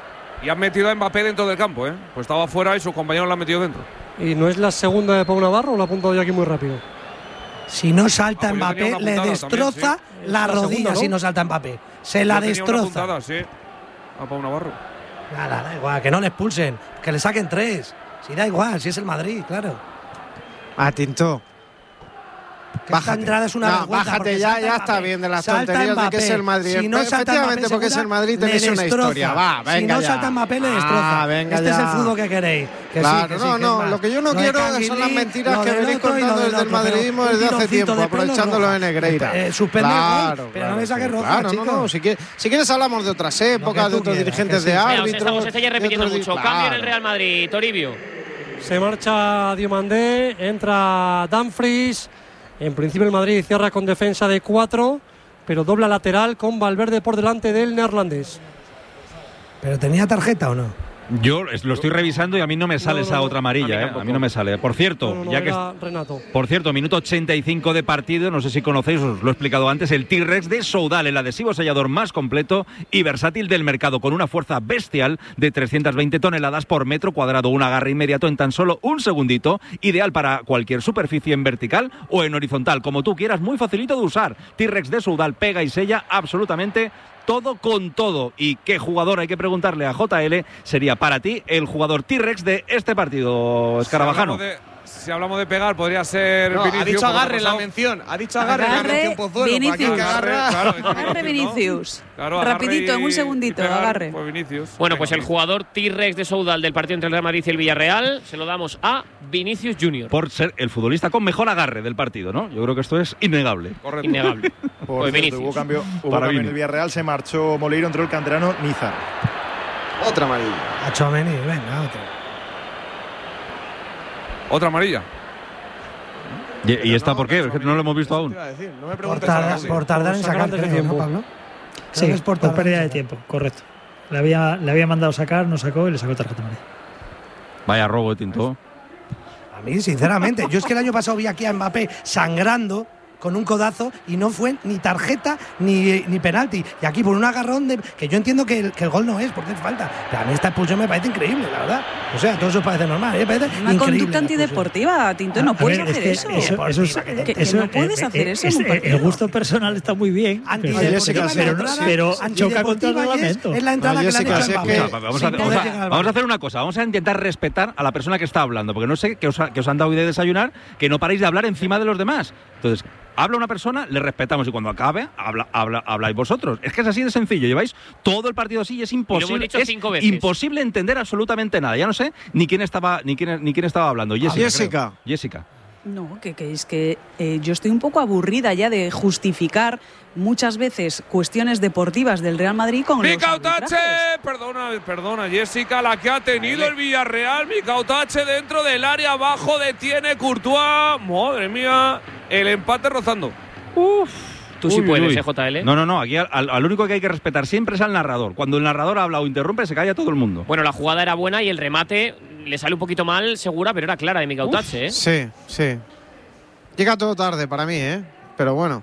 S9: Y han metido a Mbappé dentro del campo, ¿eh? Pues estaba fuera y sus compañeros lo han metido dentro.
S6: ¿Y no es la segunda de Pau Navarro o lo he apuntado yo aquí muy rápido?
S11: Si no salta
S9: Ah, pues yo tenía
S11: Mbappé,
S9: una
S11: le
S9: puntada
S11: destroza
S9: también,
S6: sí.
S11: la
S6: Es la
S11: rodilla
S6: segunda, ¿no?
S11: si no salta Mbappé. Se la
S9: Yo tenía una
S11: destroza.
S9: puntada, sí, a Pau Navarro.
S11: Nada, da igual, que no le expulsen, que le saquen tres. Si da igual, si es el Madrid, claro.
S7: Ah, Tinto.
S11: Que esta entrada es una
S7: no,
S11: vergüenza,
S7: bájate
S11: porque
S7: ya,
S11: salta
S7: ya está
S11: Mbappé,
S7: bien de las
S11: salta
S7: tonterías de que
S11: Mbappé.
S7: es el Madrid.
S11: Si no salta
S7: Efectivamente,
S11: Mbappé,
S7: porque es el
S11: Segura,
S7: Madrid
S11: le
S7: tenéis una
S11: destroza.
S7: historia. Va, venga
S11: Si no
S7: ya.
S11: salta Mbappé, le
S7: Ah,
S11: destroza.
S7: venga
S11: este
S7: ya.
S11: es el fútbol que queréis. Que
S7: Claro,
S11: sí, que sí,
S7: no,
S11: que
S7: no,
S11: es más.
S7: lo que yo no
S11: Lo de
S7: quiero
S11: Canguilí,
S7: son las mentiras
S11: lo
S7: que
S11: del
S7: venís
S11: otro y lo
S7: contando
S11: del
S7: desde el
S11: otro, pero
S7: madridismo
S11: un
S7: desde hace
S11: tironcito
S7: tiempo,
S11: de pelo
S7: aprovechándolo
S11: roja.
S7: en Negreira.
S11: Eh, suspender el gol,
S7: Claro,
S11: pero no me
S7: claro,
S11: saques
S7: sí,
S11: roja,
S7: claro, no,
S11: chicos.
S7: no, si quieres, si quieres hablamos de otras épocas,
S11: tú
S7: de otros
S11: quieras,
S7: dirigentes
S11: que
S7: de
S11: sí.
S4: Venga, os
S7: árbitros.
S4: estamos os estáis repitiendo
S7: de otros
S4: mucho.
S7: di-
S4: Cambio en el
S7: claro.
S4: Real Madrid, Toribio.
S6: Se marcha Diomandé, entra Dumfries. En principio el Madrid cierra con defensa de cuatro, pero dobla lateral con Valverde por delante del neerlandés.
S11: ¿Pero tenía tarjeta o no?
S2: Yo es- lo estoy revisando y a mí no me sale
S6: No, no,
S2: esa
S6: no.
S2: otra amarilla,
S9: A mí
S2: ¿eh?
S9: tampoco.
S2: A mí no me sale. Por cierto,
S6: No, no,
S2: ya que
S6: era Renato.
S2: Por cierto, minuto ochenta y cinco de partido, no sé si conocéis, os lo he explicado antes, el T-Rex de Soudal, el adhesivo sellador más completo y versátil del mercado, con una fuerza bestial de trescientas veinte toneladas por metro cuadrado, un agarre inmediato en tan solo un segundito, ideal para cualquier superficie en vertical o en horizontal, como tú quieras, muy facilito de usar. T-Rex de Soudal pega y sella absolutamente todo con todo. ¿Y qué jugador, hay que preguntarle a J L, sería para ti el jugador T-Rex de este partido, Escarabajano?
S9: Si hablamos de, si hablamos de pegar, podría ser
S8: no,
S9: Vinicius.
S8: Ha dicho agarre en la mención. Ha dicho agarre,
S3: agarre
S8: en la mención Pozuelo.
S3: Vinicius.
S8: Que agarra.
S9: Claro,
S3: Agarre Vinicius.
S9: Claro,
S3: Rapidito, en un segundito,
S9: pegar,
S3: agarre.
S9: Pues Vinicius.
S4: Bueno, pues el jugador T-Rex de Soudal del partido entre el Real Madrid y el Villarreal se lo damos a Vinicius Junior.
S2: Por ser el futbolista con mejor agarre del partido, ¿no? Yo creo que esto es innegable.
S9: Correcto.
S4: Innegable.
S1: Por
S4: Pues
S1: cierto,
S4: Vinicius.
S1: hubo cambio, hubo
S2: Para
S1: cambio en
S2: Vini.
S1: el Villarreal, se marchó Moleiro, entró el canterano Nízar.
S8: Otra amarilla.
S11: A Tchouaméni, venga, otra.
S9: Otra amarilla.
S2: ¿Y, y esta por qué? Es que no lo hemos visto aún.
S8: Te iba a decir, no me
S11: Por,
S8: preguntes
S11: tarda-
S8: ahora, sí.
S11: por tardar en
S6: Sacar
S11: sacar,
S6: antes de
S11: creo, ¿no,
S6: tiempo.
S11: Pablo? Creo
S10: Sí,
S11: que es
S10: por
S11: tardar en
S10: pérdida de
S11: sacar.
S10: tiempo, correcto. Le había, le había mandado sacar, no sacó y le sacó tarjeta amarilla.
S2: Vaya robo de Tinto.
S11: A mí, sinceramente, yo es que el año pasado vi aquí a Mbappé sangrando con un codazo y no fue ni tarjeta ni, ni penalti. Y aquí por un agarrón de, que yo entiendo que el, que el gol no es, porque es falta. Pero a mí esta expulsión me parece increíble, la verdad. O sea, todo eso parece normal. ¿eh? Me parece
S3: Una
S11: increíble
S3: conducta
S11: la
S3: antideportiva, Tinto, no
S10: A
S3: puedes
S10: ver, es
S3: hacer
S10: que
S3: eso.
S10: eso, eso es-
S11: Que-
S3: que
S10: eso-
S3: no puedes
S10: eh,
S3: hacer
S10: eh,
S3: eso en
S10: es-
S3: un
S10: eh,
S3: partido.
S10: El gusto personal está muy bien,
S11: expulsión.
S10: pero,
S11: Antideportiva,
S10: pero,
S11: la entrada
S10: pero choca contra el
S11: antideportiva y es-
S10: reglamento.
S11: Es la entrada
S7: No,
S11: que le han
S7: Jessica,
S11: hecho a
S7: si es
S11: Mbappé.
S7: que-
S2: Vamos, a,
S11: Sin
S2: vamos
S11: poder
S2: a-
S11: llegar al
S2: vamos a
S11: bar.
S2: hacer una cosa, vamos a intentar respetar a la persona que está hablando, porque no sé que os, ha- que os han dado idea de desayunar, que no paréis de hablar encima de los demás. Entonces, habla una persona, le respetamos y cuando acabe, habla, habla, habláis vosotros. Es que es así de sencillo, lleváis todo el partido así y es imposible,
S4: dicho
S2: es
S4: cinco veces.
S2: imposible entender absolutamente nada. Ya no sé ni quién estaba, ni quién, ni quién estaba hablando. Jessica.
S7: Jessica.
S2: creo. Jessica.
S3: No, que, que es que eh, yo estoy un poco aburrida ya de justificar muchas veces cuestiones deportivas del Real Madrid con los
S9: Micautache,
S3: arbitrajes.
S9: perdona, perdona, Jessica, la que ha tenido el Villarreal. Micautache dentro del área, abajo detiene Courtois. Madre mía, el empate rozando.
S2: Uf.
S4: Tú sí
S2: Uy,
S4: puedes,
S2: uy.
S4: eh, J L.
S2: No, no, no. Aquí al, al único que hay que respetar siempre es al narrador. Cuando el narrador habla o interrumpe, se calla todo el mundo.
S4: Bueno, la jugada era buena y el remate le sale un poquito mal, segura, pero era clara de Micautache, ¿eh?
S7: Sí, sí. Llega todo tarde para mí, ¿eh? Pero bueno,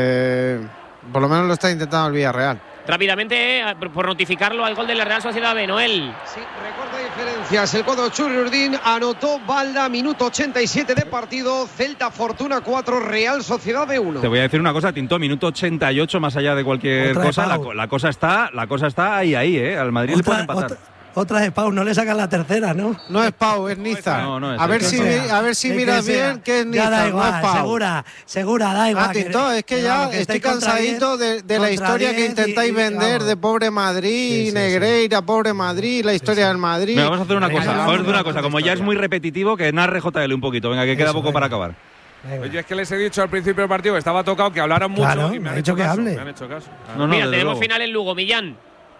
S7: eh, por lo menos lo está intentando el Villarreal.
S4: Rápidamente, eh, por notificarlo al gol de la Real Sociedad B, Noel.
S13: Sí, recorta diferencias. El cuadro Churriurdín anotó Balda, minuto ochenta y siete de partido. Celta Fortuna cuatro, Real Sociedad B uno.
S2: Te voy a decir una cosa, Tinto, minuto ochenta y ocho, más allá de cualquier
S11: Otra de
S2: cosa, la,
S11: Pau.
S2: co- la cosa está, la cosa está ahí, ahí, ¿eh? Al Madrid le pueden
S11: Otra,
S2: empatar.
S11: otra, otra de Pau, no le sacan la tercera, ¿no?
S7: No es Pau, es Niza.
S2: No, no es
S7: a, ver
S2: esa.
S7: si,
S11: Que sea,
S7: a ver si
S11: que
S7: miras
S11: sea.
S7: bien que es
S11: Ya
S7: Niza,
S11: da
S7: no
S11: igual,
S7: es Pau.
S11: segura, segura, da igual.
S7: Ah, Tinto, es que ya
S11: vamos, que
S7: estoy
S11: estáis contra
S7: cansadito
S11: diez,
S7: de, de la
S11: contra
S7: historia que
S11: diez
S7: intentáis
S11: y- y
S7: vender
S11: vamos.
S7: de pobre Madrid,
S11: Sí, sí,
S7: Negreira, pobre Madrid, la historia del Madrid.
S2: Venga, vamos a hacer una
S11: Venga,
S2: cosa,
S11: vamos
S2: vamos a hacer una
S11: con
S2: cosa,
S11: la
S2: como ya es
S11: historia.
S2: muy repetitivo, que narre J L un poquito, venga, que queda
S11: Eso,
S2: poco
S11: venga.
S2: para acabar.
S11: Venga.
S9: Oye, es que les he dicho al principio del partido que estaba tocado, que hablaran mucho
S11: Claro,
S9: y me
S11: me
S9: han
S11: ha
S9: hecho
S11: dicho que
S9: caso.
S11: hable.
S9: Me han hecho caso.
S2: No, no,
S4: Mira,
S2: desde
S4: tenemos
S2: luego.
S4: final en Lugo, Millán.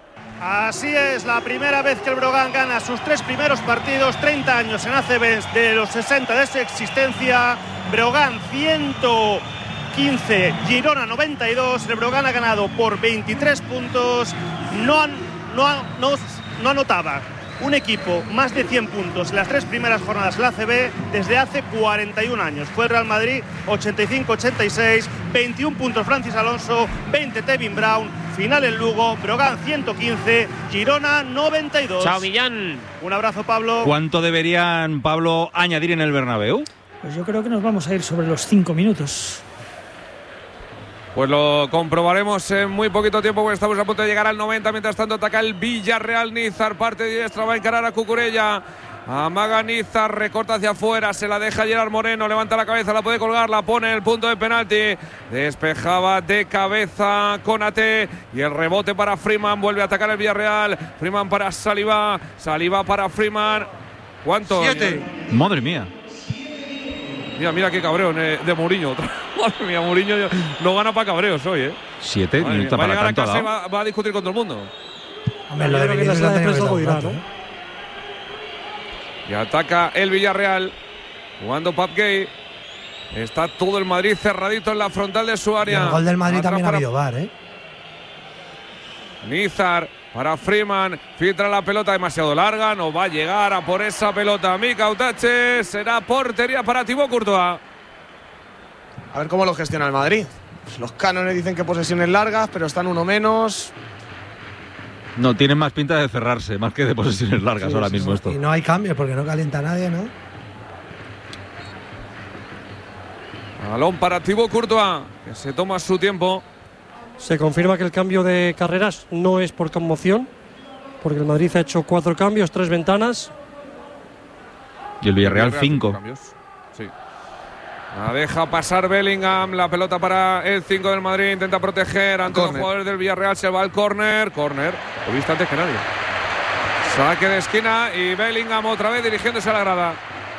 S14: Así es, la primera vez que el Brogan gana sus tres primeros partidos, treinta años en A C B de los sesenta de su existencia. Brogan ciento quince, Girona noventa y dos. El Brogan ha ganado por veintitrés puntos. No, han- no, han- no, no anotaba un equipo más de cien puntos en las tres primeras jornadas de la A C B desde hace cuarenta y un años. Fue el Real Madrid ochenta y cinco ochenta y seis, veintiún puntos Francis Alonso, veinte Tevin Brown. Final en Lugo, Brogan ciento quince, Girona noventa y dos.
S4: Chao, Millán.
S14: Un abrazo, Pablo.
S2: ¿Cuánto deberían, Pablo, añadir en el Bernabéu?
S10: Pues yo creo que nos vamos a ir sobre los cinco minutos.
S9: Pues lo comprobaremos en muy poquito tiempo, porque estamos a punto de llegar al noventa. Mientras tanto, ataca el Villarreal. Nízar parte diestra, va a encarar a Cucurella. Amaga Nízar, recorta hacia afuera, se la deja Gerard Moreno, levanta la cabeza, la puede colgar, la pone en el punto de penalti. Despejaba de cabeza Konaté y el rebote para Freeman, vuelve a atacar el Villarreal. Freeman para Saliba, Saliba para Freeman. ¿Cuánto?
S7: Siete.
S2: Madre mía.
S9: Mira, mira qué cabreo de, de Mourinho. Madre mía, Mourinho no gana para cabreos hoy, ¿eh?
S2: Siete
S9: Madre mía,
S2: minutos
S9: va a
S2: para
S9: llegar a
S2: tanto. ha
S9: casa y
S2: dado.
S9: va, va a discutir con todo el mundo.
S11: Hombre, lo
S6: Yo
S11: de
S6: creo que la
S11: Vinicius
S6: sala
S11: lo
S6: de
S11: tenía que
S6: prensa
S11: dar
S6: lo
S11: un
S6: dirá,
S11: rato,
S6: ¿no?
S11: ¿eh?
S9: Y ataca el Villarreal. Jugando Pape Gay. Está todo el Madrid cerradito en la frontal de su
S11: Y
S9: área.
S11: el gol del Madrid
S9: Atrás
S11: también ha
S9: para
S11: habido VAR, ¿eh?
S9: Nízar para Freeman. Filtra la pelota demasiado larga. No va a llegar a por esa pelota. Micautache. Será portería para Thibaut Courtois.
S8: A ver cómo lo gestiona el Madrid. Los cánones dicen que posesiones largas, pero están uno menos.
S2: No, tienen más pinta de cerrarse, más que de posesiones largas
S11: Sí,
S2: ahora
S11: sí,
S2: mismo
S11: sí.
S2: esto.
S11: Y no hay cambios porque no calienta nadie, ¿no?
S9: Balón para Thibaut Courtois, que se toma su tiempo.
S6: Se confirma que el cambio de carreras no es por conmoción, porque el Madrid ha hecho cuatro cambios, tres ventanas.
S2: Y el Villarreal,
S9: Villarreal,
S2: cinco.
S9: cambios. Sí. La deja pasar Bellingham, la pelota para el cinco del Madrid, intenta proteger ante los jugadores del Villarreal, se va al córner, córner, lo viste antes que nadie. Saque de esquina y Bellingham otra vez dirigiéndose a la grada.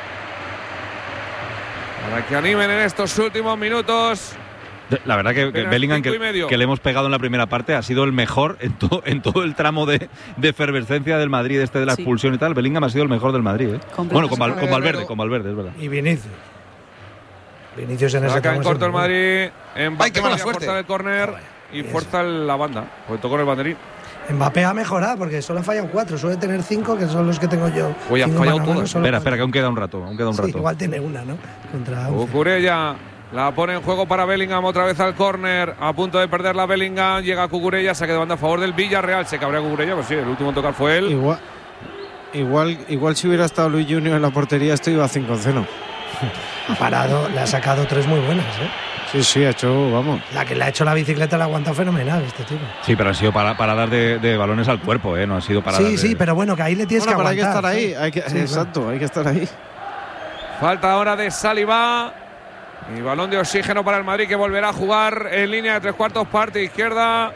S9: Para que animen en estos últimos minutos.
S2: La verdad que, que Bellingham, que, que le hemos pegado en la primera parte, ha sido el mejor en, to, en todo el tramo de, de efervescencia del Madrid, este de la sí. expulsión y tal. Bellingham ha sido el mejor del Madrid. ¿eh? Bueno, con, Val, con Valverde, con Valverde, es verdad.
S11: Y Vinicius. Vinicius en ese
S9: Acá en corto el Madrid.
S8: Ay, qué mala suerte.
S9: Fuerza del córner y fuerza la banda. Pues tocó en el banderín.
S11: Mbappé ha mejorado porque solo han fallado cuatro, suele tener cinco, que son los que tengo yo.
S9: Oye, ha fallado todos.
S2: Espera, espera, que aún queda un rato. Aún queda un
S11: sí,
S2: rato.
S11: Igual tiene una, ¿no? Contra
S9: Cucurella la pone en juego para Bellingham, otra vez al córner. A punto de perder la Bellingham. Llega Cucurella, saque de banda a favor del Villarreal. Se cabrea Cucurella, pues sí, el último en tocar fue él.
S7: Igual, igual, igual si hubiera estado Luis Junior en la portería, esto iba a cinco cero.
S11: Ha parado, le ha sacado tres muy buenas, ¿eh?
S7: Sí, sí, ha hecho, vamos.
S11: La que le ha hecho la bicicleta la ha aguantado fenomenal este tipo.
S2: Sí, pero ha sido para, para dar de, de balones al cuerpo, ¿eh? No ha sido para
S11: Sí,
S2: dar de...
S11: sí, pero bueno, que ahí le tienes
S7: bueno,
S11: que aguantar.
S7: Pero hay que estar ahí, hay que, sí, exacto, claro. Hay que estar ahí.
S9: Falta ahora de Saliba. Y balón de oxígeno para el Madrid, que volverá a jugar en línea de tres cuartos, parte izquierda.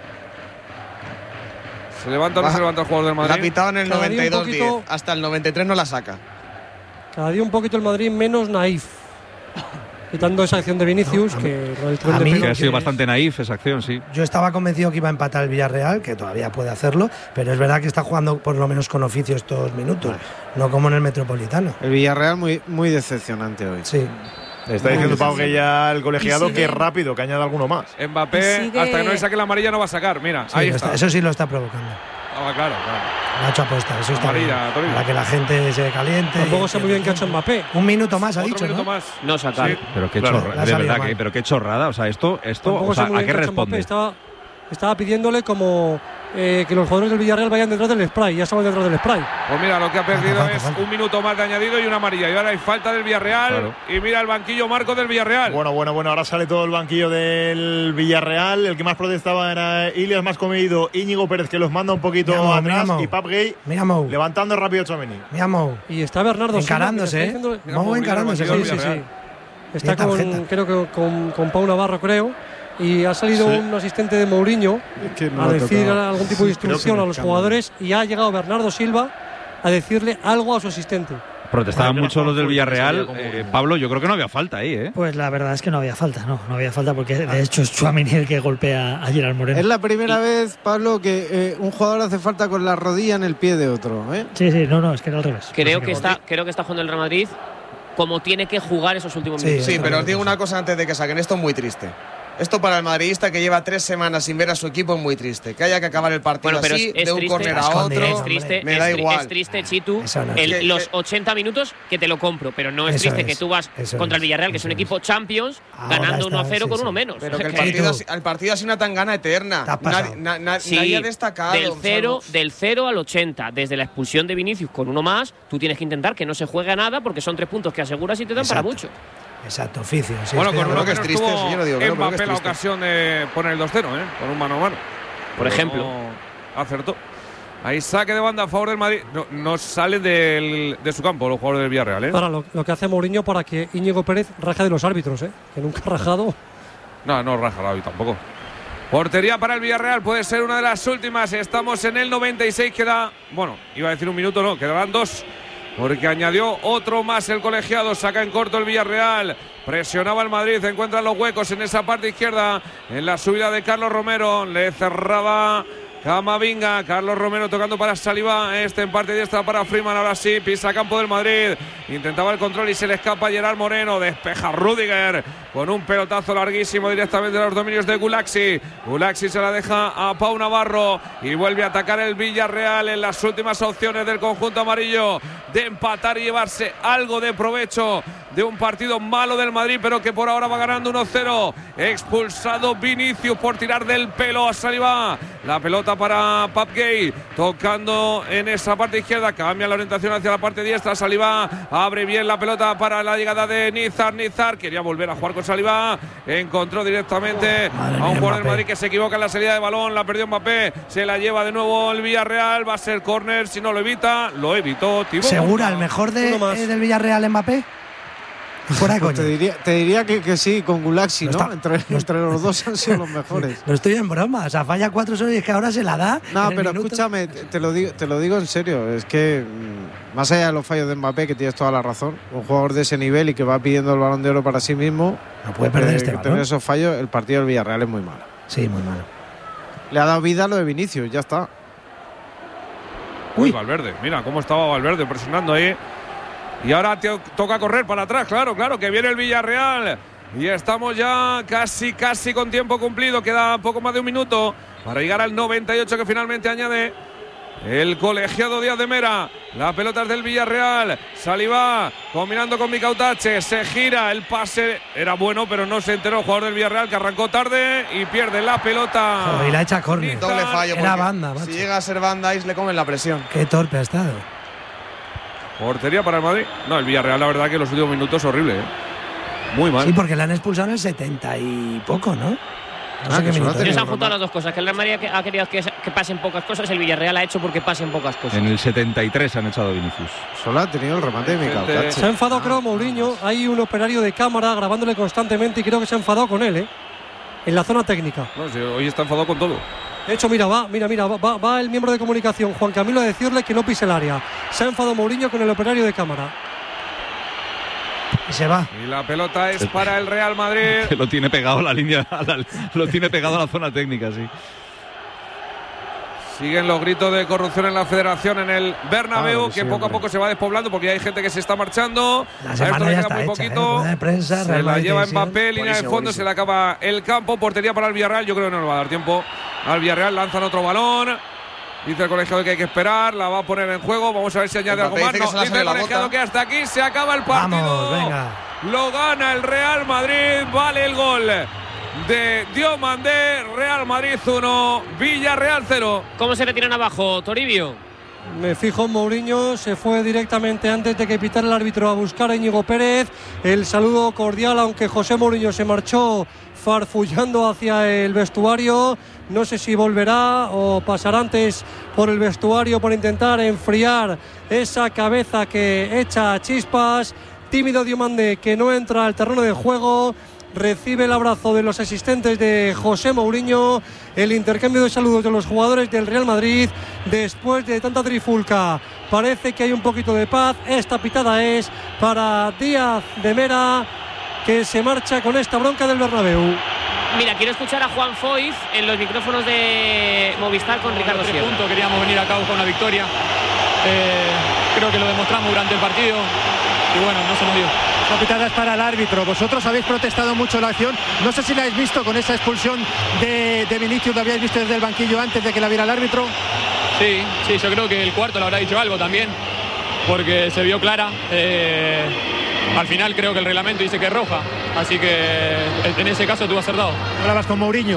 S9: Se levanta o no se levanta el jugador del Madrid.
S8: La ha pitado en el noventa y dos diez. Hasta el noventa y tres no la saca.
S6: Cada día un poquito el Madrid menos naif. Quitando esa acción de Vinicius, no, que,
S2: a mí, que ha sido bastante naif esa acción, sí.
S11: Yo estaba convencido que iba a empatar el Villarreal, que todavía puede hacerlo, pero es verdad que está jugando por lo menos con oficio estos minutos, vale. No como en el Metropolitano.
S7: El Villarreal muy, muy decepcionante hoy.
S11: Sí.
S1: Está diciendo Pau que ya el colegiado que es rápido, que añade alguno más.
S9: Mbappé, hasta que no le saque la amarilla no va a sacar, mira,
S11: sí,
S9: ahí está.
S11: está. Eso sí lo está provocando.
S9: Ah, claro, claro.
S11: Lo ha hecho apuesta, eso está
S9: amarilla,
S11: bien. Para que la gente se caliente.
S6: Tampoco sé muy bien qué ha hecho Mbappé.
S11: Un minuto más ha
S9: Otro
S11: dicho,
S9: minuto
S11: ¿no?
S9: más.
S4: No sacar. Sí.
S2: Pero qué
S11: claro,
S2: chorrada, de verdad, que, pero qué chorrada. O sea, esto, esto o sea, ¿a qué responde?
S6: Estaba, estaba pidiéndole como eh, que los jugadores del Villarreal vayan detrás del spray. Ya estaban detrás del spray.
S9: Pues mira, lo que ha perdido falta, es falta. un minuto más de añadido y una amarilla. Y ahora hay falta del Villarreal. Claro. Y mira el banquillo Marco del Villarreal.
S1: Bueno, bueno, bueno. Ahora sale todo el banquillo del Villarreal. El que más protestaba era Ilias más comido, Íñigo Pérez, que los manda un poquito mira, atrás. Mira, y Pap Gay levantando rápido Tchouaméni.
S11: Mira, Mou.
S6: Y está Bernardo
S11: encarándose,
S6: Silva,
S11: ¿eh? Mou encarándose.
S6: Sí, sí, sí. Está con, creo que con, con Pau Navarro, creo. Y ha salido sí. un asistente de Mourinho es no a decir algún tipo de instrucción a los jugadores y ha llegado Bernardo Silva a decirle algo a su asistente.
S2: Protestaban mucho los del Villarreal. Eh, Pablo, yo creo que no había falta ahí, ¿eh?
S10: Pues la verdad es que no había falta, no, no había falta porque de hecho es Tchouaméni el que golpea a Gerard Moreno.
S7: Es la primera y... vez, Pablo, que eh, un jugador hace falta con la rodilla en el pie de otro, ¿eh?
S10: Sí, sí, no, no, es que era al revés.
S4: Creo que está, creo que está jugando el Real Madrid como tiene que jugar esos últimos
S8: sí,
S4: minutos.
S8: Sí, pero os digo una cosa antes de que saquen esto, muy triste. Esto para el madridista que lleva tres semanas sin ver a su equipo es muy triste. Que haya que acabar el partido bueno, pero así, es, es de un córner a otro.
S4: Es triste, me da es, igual. Es triste, Chitu, no el, que, los ochenta minutos que te lo compro. Pero no es triste es, que tú vas contra el Villarreal, que es un equipo Champions, ahora ganando uno a cero sí, con sí. uno menos.
S8: Pero que el partido, el partido ha sido una tangana eterna. Nadie, na, na, sí, nadie ha destacado.
S4: Del cero, del cero al ochenta, desde la expulsión de Vinicius con uno más, tú tienes que intentar que no se juegue a nada porque son tres puntos que aseguras y te dan Exacto. para mucho.
S11: Exacto, oficio. Sí,
S9: bueno, con uno que
S8: es triste, sí, yo lo digo.
S9: Mbappé que es la ocasión de poner el dos cero, ¿eh? Con un mano a mano.
S4: Por Pero ejemplo.
S9: No acertó. Ahí saque de banda a favor del Madrid. No, no sale del, de su campo los jugadores del Villarreal, ¿eh?
S6: Ahora, lo, lo que hace Mourinho para que Íñigo Pérez raje de los árbitros, ¿eh? Que nunca ha rajado.
S9: No, no raja hoy tampoco. Portería para el Villarreal, puede ser una de las últimas. Estamos en el noventa y seis, queda. Bueno, iba a decir un minuto, no, quedarán dos. Porque añadió otro más el colegiado, saca en corto el Villarreal, presionaba el Madrid, encuentra los huecos en esa parte izquierda, en la subida de Carlos Romero, le cerraba Camavinga, Carlos Romero tocando para Saliba, este en parte diestra para Freeman, ahora sí, pisa campo del Madrid, intentaba el control y se le escapa Gerard Moreno, despeja Rüdiger con un pelotazo larguísimo directamente a los dominios de Gulaxi, Gulaxi se la deja a Pau Navarro y vuelve a atacar el Villarreal en las últimas opciones del conjunto amarillo de empatar y llevarse algo de provecho de un partido malo del Madrid, pero que por ahora va ganando uno cero. Expulsado Vinicius por tirar del pelo a Saliba. La pelota para Pap Gay, tocando en esa parte izquierda, cambia la orientación hacia la parte diestra. Saliba abre bien la pelota para la llegada de Nizar. Nizar quería volver a jugar con Saliba, encontró directamente Madre a un jugador del Madrid que se equivoca en la salida de balón, la perdió Mbappé, se la lleva de nuevo el Villarreal, va a ser córner, si no lo evita, lo evitó Thibaut.
S11: ¿Segura el mejor de, eh, del Villarreal Mbappé? Fuera de
S7: Pues
S11: coña.
S7: te diría, te diría que, que sí, con Gulaxi,
S11: No
S7: ¿no?
S11: está-
S7: Entre, entre los dos han sido los mejores.
S11: No estoy en broma. O sea, falla cuatro solo y es que ahora se la da.
S7: No,
S11: en el
S7: pero
S11: minuto.
S7: escúchame, te, te lo digo, te lo digo en serio. Es que mm, más allá de los fallos de Mbappé, que tienes toda la razón, un jugador de ese nivel y que va pidiendo el Balón de Oro para sí mismo,
S11: No puede perder
S7: eh,
S11: este
S7: que
S11: balón.
S7: tener esos fallos, el partido del Villarreal es muy malo.
S11: Sí, muy malo.
S7: Le ha dado vida a lo de Vinicius, ya está.
S9: Uy, Valverde, mira cómo estaba Valverde presionando ahí. Y ahora te toca correr para atrás, claro, claro, que viene el Villarreal. Y estamos ya casi, casi con tiempo cumplido. Queda poco más de un minuto para llegar al noventa y ocho que finalmente añade el colegiado Díaz de Mera. La pelota es del Villarreal. Salivá combinando con Micautache. Se gira, el pase era bueno, pero no se enteró el jugador del Villarreal, que arrancó tarde y pierde la pelota.
S11: Joder, y la echa córner.
S8: Doble fallo.
S11: Era
S8: porque
S11: banda, macho.
S8: Si llega a ser banda, ahí le comen la presión.
S11: Qué torpe ha estado.
S9: Portería para el Madrid. No, el Villarreal, la verdad que los últimos minutos horrible, ¿eh? Muy mal.
S11: Sí, porque le han expulsado en el setenta y poco, ¿no? No
S7: Ah,
S11: sé
S7: que
S11: qué
S7: solo
S11: minuto.
S7: tenía
S4: Se han
S7: Roma.
S4: juntado las dos cosas, que el Real Madrid ha querido que, que pasen pocas cosas, el Villarreal ha hecho porque pasen pocas cosas.
S2: En el setenta y tres han echado a Vinicius.
S7: Solo ha tenido el remate de
S9: Gente-
S7: Micautache.
S6: Se ha enfadado, creo, Mourinho. Hay un operario de cámara grabándole constantemente y creo que se ha enfadado con él, ¿eh? En la zona técnica.
S9: No, sí, hoy está enfadado con todo.
S6: De hecho, mira, va, mira, mira, va, va el miembro de comunicación, Juan Camilo, a decirle que no pise el área. Se ha enfadado Mourinho con el operario de cámara.
S11: Y se va.
S9: Y la pelota es para el Real Madrid.
S2: Que lo tiene pegado a la línea, a la- lo tiene pegado a la zona técnica, sí.
S9: Siguen los gritos de corrupción en la federación en el Bernabéu,
S7: Ah, sí,
S9: que poco a
S7: hombre.
S9: poco se va despoblando porque hay gente que se está marchando.
S11: La
S9: A esto
S11: semana
S9: le
S11: ya
S9: queda
S11: está
S9: muy
S11: hecha,
S9: poquito.
S11: ¿eh? Rueda de prensa,
S9: Se
S11: Real
S9: la
S11: Madrid
S9: lleva
S11: televisión.
S9: Mbappé, línea de
S8: Buenísimo,
S9: fondo,
S8: buenísimo.
S9: se le acaba el campo. Portería para el Villarreal. Yo creo que no le va a dar tiempo al Villarreal. Lanzan otro balón. Dice el colegiado que hay que esperar. La va a poner en juego. Vamos a ver si añade algo
S8: Mbappé
S9: más.
S8: dice que
S9: No,
S8: se la
S9: dice
S8: sabe
S9: el
S8: la
S9: colegiado
S8: bota.
S9: que hasta aquí se acaba el partido.
S11: Vamos, venga.
S9: Lo gana el Real Madrid. Vale el gol de Diomandé. Real Madrid uno, Villarreal cero.
S4: ¿Cómo se le tiran abajo, Toribio?
S6: Me fijo en Mourinho, se fue directamente antes de que pitara el árbitro a buscar a Íñigo Pérez. El saludo cordial, aunque José Mourinho se marchó farfullando hacia el vestuario. No sé si volverá o pasará antes por el vestuario por intentar enfriar esa cabeza que echa chispas. Tímido Diomandé, que no entra al terreno de juego. Recibe el abrazo de los asistentes de José Mourinho, el intercambio de saludos de los jugadores del Real Madrid. Después de tanta trifulca, parece que hay un poquito de paz. Esta pitada es para Díaz de Mera, que se marcha con esta bronca del Bernabéu.
S4: Mira, quiero escuchar a Juan Foyz en los micrófonos de Movistar con Ricardo
S15: Tres
S4: Sierra.
S15: puntos, queríamos venir acá con una victoria. Eh, creo que lo demostramos durante el partido y bueno, no se nos dio.
S16: La pitada es para el árbitro. Vosotros habéis protestado mucho la acción. No sé si la habéis visto con esa expulsión de, de Vinicius. ¿Lo habíais visto desde el banquillo antes de que la viera el árbitro?
S15: Sí, sí, yo creo que el cuarto le habrá dicho algo también, porque se vio clara. Eh, al final creo que el reglamento dice que es roja, así que en ese caso tuvo acertado.
S16: ¿Hablabas con Mourinho?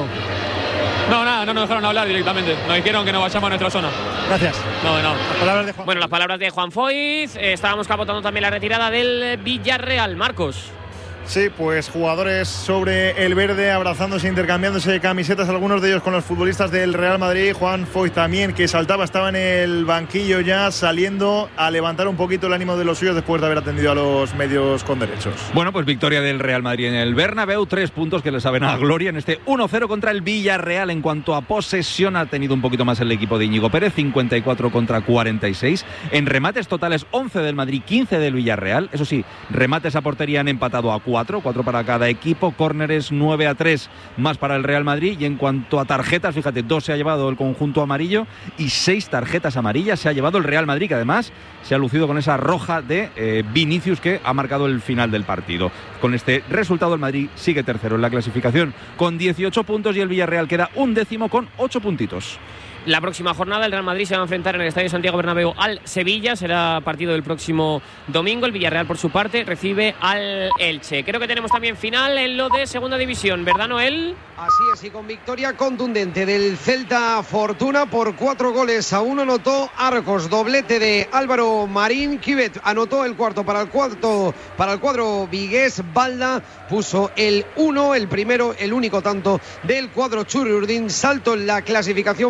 S15: No, nada, no nos dejaron hablar directamente. Nos dijeron que no vayamos a nuestra zona.
S16: Gracias.
S15: No, de nada.
S16: Las palabras de Juan.
S4: Bueno, las palabras de Juan Foyz. Eh, estábamos capotando también la retirada del Villarreal. Marcos.
S1: Sí, pues jugadores sobre el verde abrazándose, intercambiándose camisetas, algunos de ellos con los futbolistas del Real Madrid. Juan Foyz también, que saltaba, estaba en el banquillo ya, saliendo a levantar un poquito el ánimo de los suyos después de haber atendido a los medios con derechos.
S2: Bueno, pues victoria del Real Madrid en el Bernabéu, tres puntos que le saben a gloria en este uno cero contra el Villarreal. En cuanto a posesión, ha tenido un poquito más el equipo de Íñigo Pérez, cincuenta y cuatro contra cuarenta y seis. En remates totales, once del Madrid, quince del Villarreal. Eso sí, remates a portería han empatado a cuatro, cuatro para cada equipo. Córneres nueve a tres más para el Real Madrid. Y en cuanto a tarjetas, fíjate, dos se ha llevado el conjunto amarillo y seis tarjetas amarillas se ha llevado el Real Madrid, que además se ha lucido con esa roja de eh, Vinicius, que ha marcado el final del partido. Con este resultado el Madrid sigue tercero en la clasificación con dieciocho puntos y el Villarreal queda un décimo con ocho puntitos.
S4: La próxima jornada el Real Madrid se va a enfrentar en el Estadio Santiago Bernabéu al Sevilla. Será partido del próximo domingo. El Villarreal, por su parte, recibe al Elche. Creo que tenemos también final en lo de Segunda División, ¿verdad, Noel?
S13: Así es, y con victoria contundente del Celta Fortuna por cuatro goles a uno anotó Arcos, doblete de Álvaro Marín. Quivet anotó el cuarto para el cuarto para el cuadro vigués. Balda puso el uno, el primero, el único tanto del cuadro Churri Urdín. Salto en la clasificación para
S4: Venga.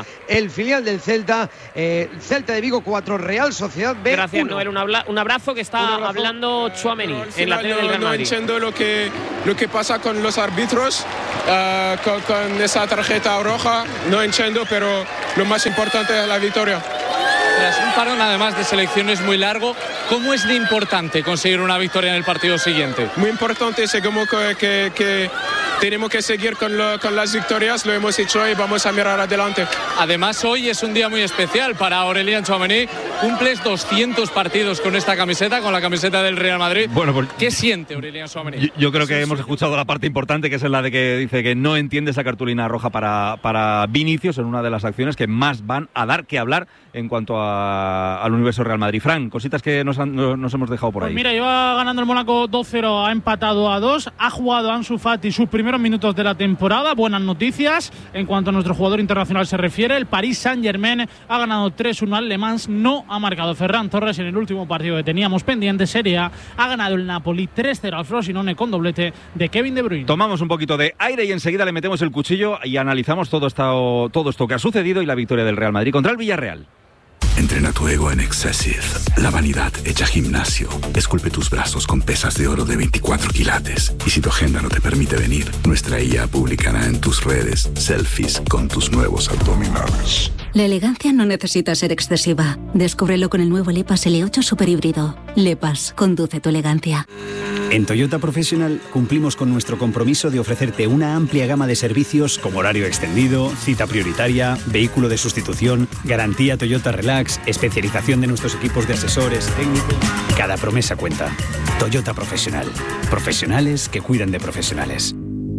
S13: el filial del Celta. Eh, Celta de Vigo cuatro, Real Sociedad B.
S4: Gracias,
S13: uno.
S4: Noel. Un, habla, un abrazo que está abrazo. hablando Tchouaméni en la tele del Real
S17: No
S4: Madrid.
S17: entiendo lo que, lo que pasa con los árbitros, uh, con, con esa tarjeta roja. No entiendo, pero lo más importante es la victoria.
S18: Tras un parón además de selecciones muy largo, ¿cómo es de importante conseguir una victoria en el partido siguiente?
S17: Muy importante, sé como que, que, que tenemos que seguir con, lo, con las victorias, lo hemos hecho y vamos a mirar adelante.
S18: Además, hoy es un día muy especial para Aurélien Tchouaméni. Cumples doscientos partidos con esta camiseta, con la camiseta del Real Madrid.
S2: Bueno, pues,
S18: ¿qué siente Aurélien Tchouaméni?
S2: Yo, yo creo que hemos escuchado la parte importante, que es la de que dice que no entiende esa cartulina roja para, para Vinicius en una de las acciones que más van a dar que hablar en cuanto a, al universo Real Madrid. Fran, cositas que nos, han, nos hemos dejado por ahí.
S19: Pues mira, lleva ganando el Mónaco dos cero, ha empatado a dos, ha jugado Ansu Fati sus primeros minutos de la temporada. Buenas noticias en cuanto a nuestro jugador internacional se refiere. El Paris Saint-Germain ha ganado tres uno al Le Mans, no ha marcado Ferran Torres en el último partido que teníamos pendiente. Serie A ha ganado el Napoli tres cero al Frosinone con doblete de Kevin De Bruyne.
S2: Tomamos un poquito de aire y enseguida le metemos el cuchillo y analizamos todo esto, todo esto que ha sucedido y la victoria del Real Madrid contra el Villarreal.
S20: Entrena tu ego en Excessive, la vanidad hecha gimnasio. Esculpe tus brazos con pesas de oro de veinticuatro quilates. Y si tu agenda no te permite venir, nuestra I A publicará en tus redes selfies con tus nuevos abdominales.
S21: La elegancia no necesita ser excesiva. Descúbrelo con el nuevo Lepas L ocho Super Híbrido. Lepas, conduce tu elegancia.
S22: En Toyota Professional cumplimos con nuestro compromiso de ofrecerte una amplia gama de servicios como horario extendido, cita prioritaria, vehículo de sustitución, garantía Toyota Relax, especialización de nuestros equipos de asesores técnicos. Cada promesa cuenta. Toyota Professional. Profesionales que cuidan de profesionales.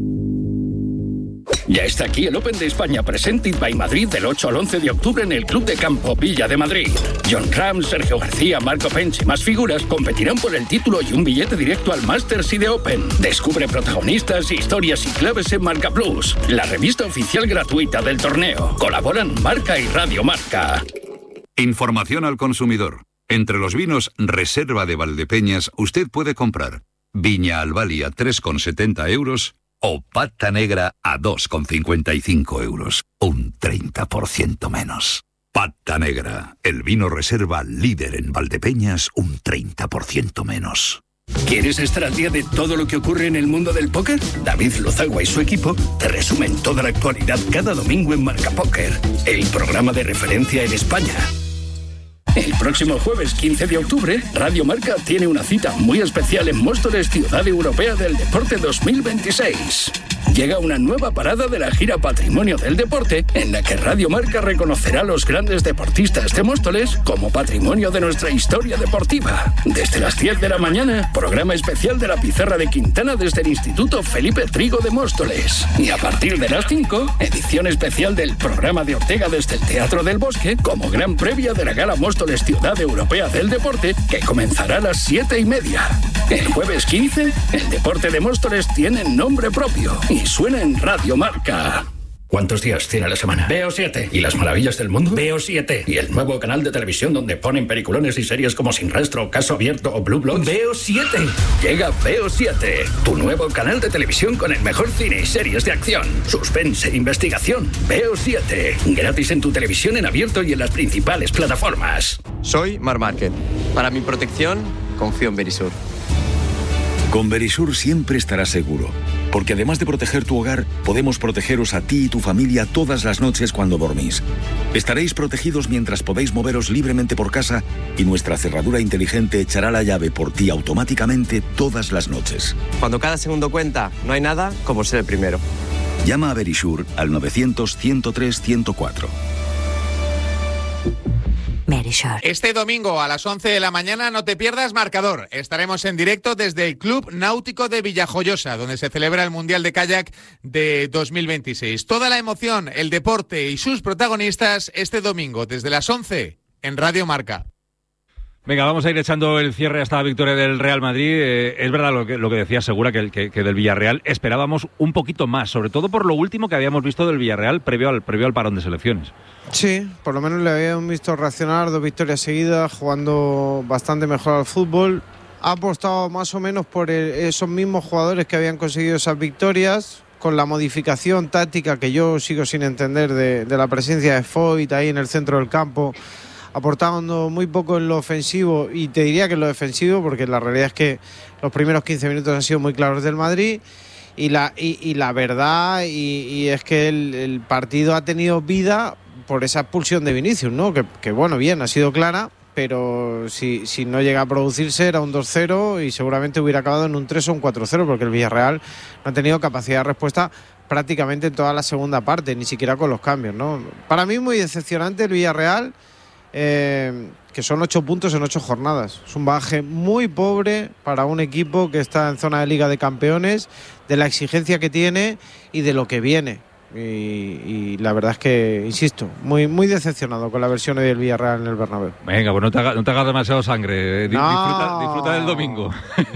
S23: Ya está aquí el Open de España Presented by Madrid del ocho al once de octubre en el Club de Campo Villa de Madrid. John Ram, Sergio García, Marco Pence y más figuras competirán por el título y un billete directo al Masters y de Open. Descubre protagonistas, historias y claves en Marca Plus, la revista oficial gratuita del torneo. Colaboran Marca y Radio Marca.
S24: Información al consumidor. Entre los vinos Reserva de Valdepeñas usted puede comprar Viña Albali a tres con setenta euros o Pata Negra a dos con cincuenta y cinco euros. Un treinta por ciento menos. Pata Negra, el vino reserva líder en Valdepeñas, un treinta por ciento menos.
S23: ¿Quieres estar al día de todo lo que ocurre en el mundo del póker? David Lozagua y su equipo te resumen toda la actualidad cada domingo en Marca Póker, el programa de referencia en España. El próximo jueves quince de octubre, Radio Marca tiene una cita muy especial en Móstoles, Ciudad Europea del Deporte dos mil veintiséis. Llega una nueva parada de la gira Patrimonio del Deporte, en la que Radio Marca reconocerá a los grandes deportistas de Móstoles como patrimonio de nuestra historia deportiva. Desde las diez de la mañana, programa especial de la Pizarra de Quintana desde el Instituto Felipe Trigo de Móstoles. Y a partir de las cinco, edición especial del programa de Ortega desde el Teatro del Bosque, como gran previa de la Gala Móstoles Ciudad Europea del Deporte, que comenzará a las siete y media. El jueves quince, el deporte de Móstoles tiene nombre propio y suena en Radio Marca. ¿Cuántos días tiene la semana? B O siete. ¿Y las maravillas del mundo? B O siete. ¿Y el nuevo canal de televisión donde ponen peliculones y series como Sin Rastro, Caso Abierto o Blue Bloods? B O siete. Llega B O siete, tu nuevo canal de televisión con el mejor cine y series de acción, suspense e investigación. B O siete. Gratis en tu televisión en abierto y en las principales plataformas.
S25: Soy Mar Márquez. Para mi protección, confío en Verisur.
S26: Con Verisur siempre estarás seguro, porque además de proteger tu hogar, podemos protegeros a ti y tu familia todas las noches cuando dormís. Estaréis protegidos mientras podéis moveros libremente por casa y nuestra cerradura inteligente echará la llave por ti automáticamente todas las noches.
S25: Cuando cada segundo cuenta, no hay nada como ser el primero.
S26: Llama a Verisur al novecientos, ciento tres, ciento cuatro.
S27: Este domingo a las once de la mañana no te pierdas Marcador. Estaremos en directo desde el Club Náutico de Villajoyosa, donde se celebra el Mundial de Kayak de dos mil veintiséis. Toda la emoción, el deporte y sus protagonistas este domingo desde las once en Radio Marca.
S2: Venga, vamos a ir echando el cierre a esta victoria del Real Madrid. Eh, es verdad lo que, lo que decía Segura, que, que, que del Villarreal esperábamos un poquito más, sobre todo por lo último que habíamos visto del Villarreal previo al, previo al parón de selecciones.
S7: Sí, por lo menos le habíamos visto reaccionar, dos victorias seguidas, jugando bastante mejor al fútbol. Ha apostado más o menos por el, esos mismos jugadores que habían conseguido esas victorias, con la modificación táctica que yo sigo sin entender de, de la presencia de Foyt ahí en el centro del campo, aportando muy poco en lo ofensivo, y te diría que en lo defensivo, porque la realidad es que los primeros quince minutos han sido muy claros del Madrid, y la, y, y la verdad y, y es que el, el partido ha tenido vida por esa expulsión de Vinicius, ¿no? Que, que bueno, bien, ha sido clara, pero si, si no llega a producirse era un dos cero y seguramente hubiera acabado en un tres o un cuatro cero, porque el Villarreal no ha tenido capacidad de respuesta prácticamente en toda la segunda parte, ni siquiera con los cambios, ¿no? Para mí muy decepcionante el Villarreal, eh, que son ocho puntos en ocho jornadas. Es un bagaje muy pobre para un equipo que está en zona de Liga de Campeones, de la exigencia que tiene y de lo que viene. Y, y la verdad es que, insisto, muy muy decepcionado con la versión del Villarreal en el Bernabéu.
S2: Venga, pues no te hagas no te haga demasiado sangre. No, disfruta, disfruta del domingo.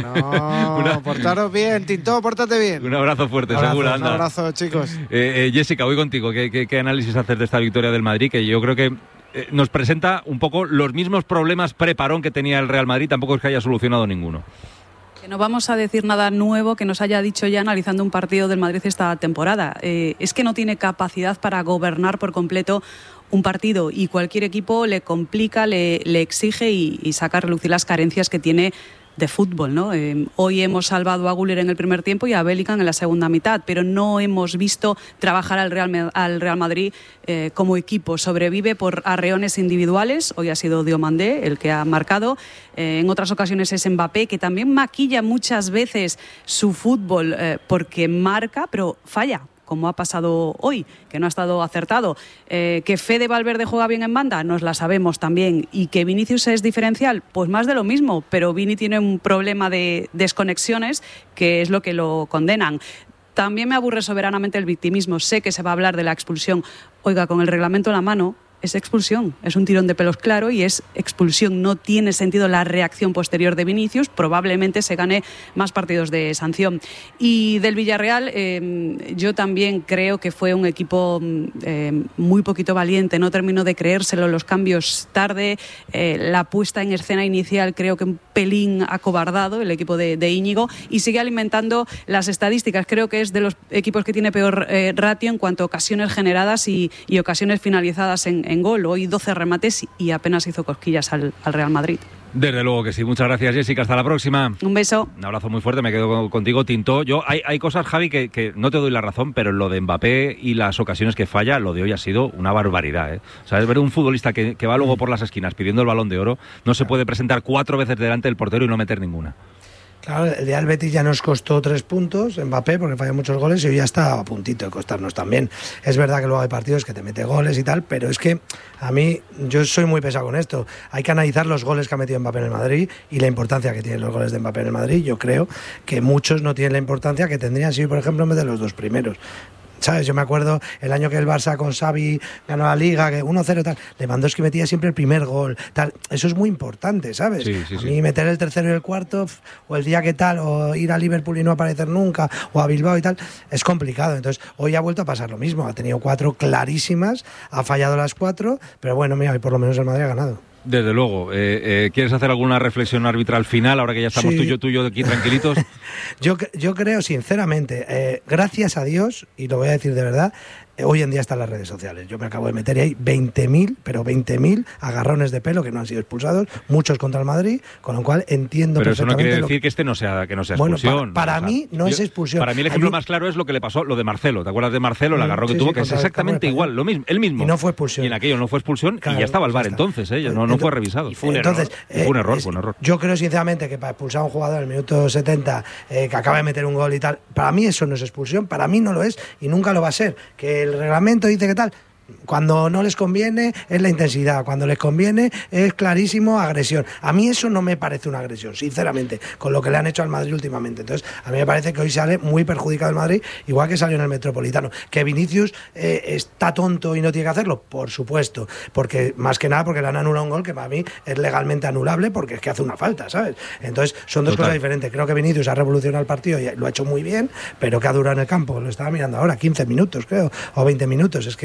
S7: No, Una... portaros bien, Tinto, pórtate bien.
S2: Un abrazo fuerte,
S7: abrazo,
S2: seguro, anda.
S7: Un abrazo, chicos.
S2: Eh, eh, Jessica, voy contigo. ¿Qué, qué, ¿Qué análisis haces de esta victoria del Madrid? Que yo creo que eh, nos presenta un poco los mismos problemas pre-parón que tenía el Real Madrid. Tampoco es que haya solucionado ninguno.
S3: Que no vamos a decir nada nuevo que nos haya dicho ya analizando un partido del Madrid esta temporada. Eh, es que no tiene capacidad para gobernar por completo un partido, y cualquier equipo le complica, le, le exige y, y saca a relucir las carencias que tiene de fútbol, ¿no? Eh, hoy hemos salvado a Güler en el primer tiempo y a Bellingham en la segunda mitad, pero no hemos visto trabajar al Real, al Real Madrid eh, como equipo. Sobrevive por arreones individuales. Hoy ha sido Diomandé el que ha marcado. Eh, en otras ocasiones es Mbappé, que también maquilla muchas veces su fútbol eh, porque marca, pero falla, como ha pasado hoy, que no ha estado acertado. Eh, que Fede Valverde juega bien en banda, nos la sabemos también. Y que Vinicius es diferencial, pues más de lo mismo, pero Vini tiene un problema de desconexiones que es lo que lo condenan. También me aburre soberanamente el victimismo. Sé que se va a hablar de la expulsión. Oiga, con el reglamento en la mano, es expulsión, es un tirón de pelos claro y es expulsión. No tiene sentido la reacción posterior de Vinicius, probablemente se gane más partidos de sanción. Y del Villarreal, eh, yo también creo que fue un equipo eh, muy poquito valiente, no terminó de creérselo, los cambios tarde, eh, la puesta en escena inicial creo que un pelín acobardado el equipo de, de Íñigo, y sigue alimentando las estadísticas. Creo que es de los equipos que tiene peor eh, ratio en cuanto a ocasiones generadas y, y ocasiones finalizadas en, en gol. Hoy doce remates y apenas hizo cosquillas al, al Real Madrid.
S2: Desde luego que sí. Muchas gracias, Jessica. Hasta la próxima.
S3: Un beso.
S2: Un abrazo muy fuerte. Me quedo contigo, Tinto. Yo hay, hay cosas, Javi, que, que no te doy la razón, pero lo de Mbappé y las ocasiones que falla, lo de hoy ha sido una barbaridad, ¿eh? O sea, es ver un futbolista que, que va luego por las esquinas pidiendo el Balón de Oro, no se puede presentar cuatro veces delante del portero y no meter ninguna.
S5: Claro, el Real Betis ya nos costó tres puntos, Mbappé, porque falló muchos goles, y hoy ya está a puntito de costarnos también. Es verdad que luego hay partidos que te mete goles y tal, pero es que a mí, yo soy muy pesado con esto. Hay que analizar los goles que ha metido Mbappé en el Madrid y la importancia que tienen los goles de Mbappé en el Madrid. Yo creo que muchos no tienen la importancia que tendrían si, por ejemplo, en vez de los dos primeros. ¿Sabes? Yo me acuerdo el año que el Barça con Xavi ganó la Liga, que uno cero tal, Lewandowski metía siempre el primer gol, tal. Eso es muy importante, ¿sabes?
S2: Sí, sí,
S5: a
S2: sí.
S5: mí meter el tercero y el cuarto, o el día que tal, o ir a Liverpool y no aparecer nunca, o a Bilbao y tal, es complicado. Entonces, hoy ha vuelto a pasar lo mismo. Ha tenido cuatro clarísimas, ha fallado las cuatro, pero bueno, mira, por lo menos el Madrid ha ganado.
S2: Desde luego. Eh, eh, ¿Quieres hacer alguna reflexión arbitral final ahora que ya estamos
S5: Sí.
S2: tú y yo, tú y yo aquí tranquilitos?
S5: yo, yo creo, sinceramente, eh, gracias a Dios, y lo voy a decir de verdad, eh, hoy en día están las redes sociales. Yo me acabo de meter y hay veinte mil, pero veinte mil agarrones de pelo que no han sido expulsados, muchos contra el Madrid, con lo cual entiendo
S2: Pero eso no
S5: perfectamente
S2: quiere
S5: lo
S2: decir que este no sea, que no sea
S5: Bueno,
S2: expulsión.
S5: para- para
S2: O sea,
S5: mí no es expulsión.
S2: Para mí el ejemplo
S5: A mí-
S2: más claro es lo que le pasó, lo de Marcelo. ¿Te acuerdas de Marcelo? El
S5: Mm,
S2: agarrón que
S5: sí,
S2: tuvo,
S5: sí,
S2: que es
S5: contra el
S2: exactamente
S5: Campo de
S2: igual, lo mismo, el mismo.
S5: Y no fue expulsión.
S2: Y en aquello no fue expulsión
S5: Claro,
S2: y ya estaba el
S5: ya
S2: VAR
S5: está.
S2: entonces, ¿eh? No, no fue revisado.
S5: Y fue un Entonces,
S2: error. Y fue un
S5: eh,
S2: error,
S5: es-
S2: fue un error.
S5: Yo creo sinceramente que para expulsar a un jugador en el minuto setenta eh, que acaba de meter un gol y tal, para mí eso no es expulsión, para mí no lo es y nunca lo va a ser. Que el reglamento dice que tal, cuando no les conviene es la intensidad, cuando les conviene es clarísimo agresión. A mí eso no me parece una agresión, sinceramente, con lo que le han hecho al Madrid últimamente. Entonces, a mí me parece que hoy sale muy perjudicado el Madrid, igual que salió en el Metropolitano. Que Vinicius eh, está tonto y no tiene que hacerlo, por supuesto, porque más que nada porque le han anulado un gol que para mí es legalmente anulable porque es que hace una falta, ¿sabes? Entonces, son dos
S2: Total.
S5: cosas diferentes. Creo que Vinicius ha revolucionado el partido y lo ha hecho muy bien, pero que ha durado en el campo, lo estaba mirando ahora, quince minutos creo, o veinte minutos. Es que el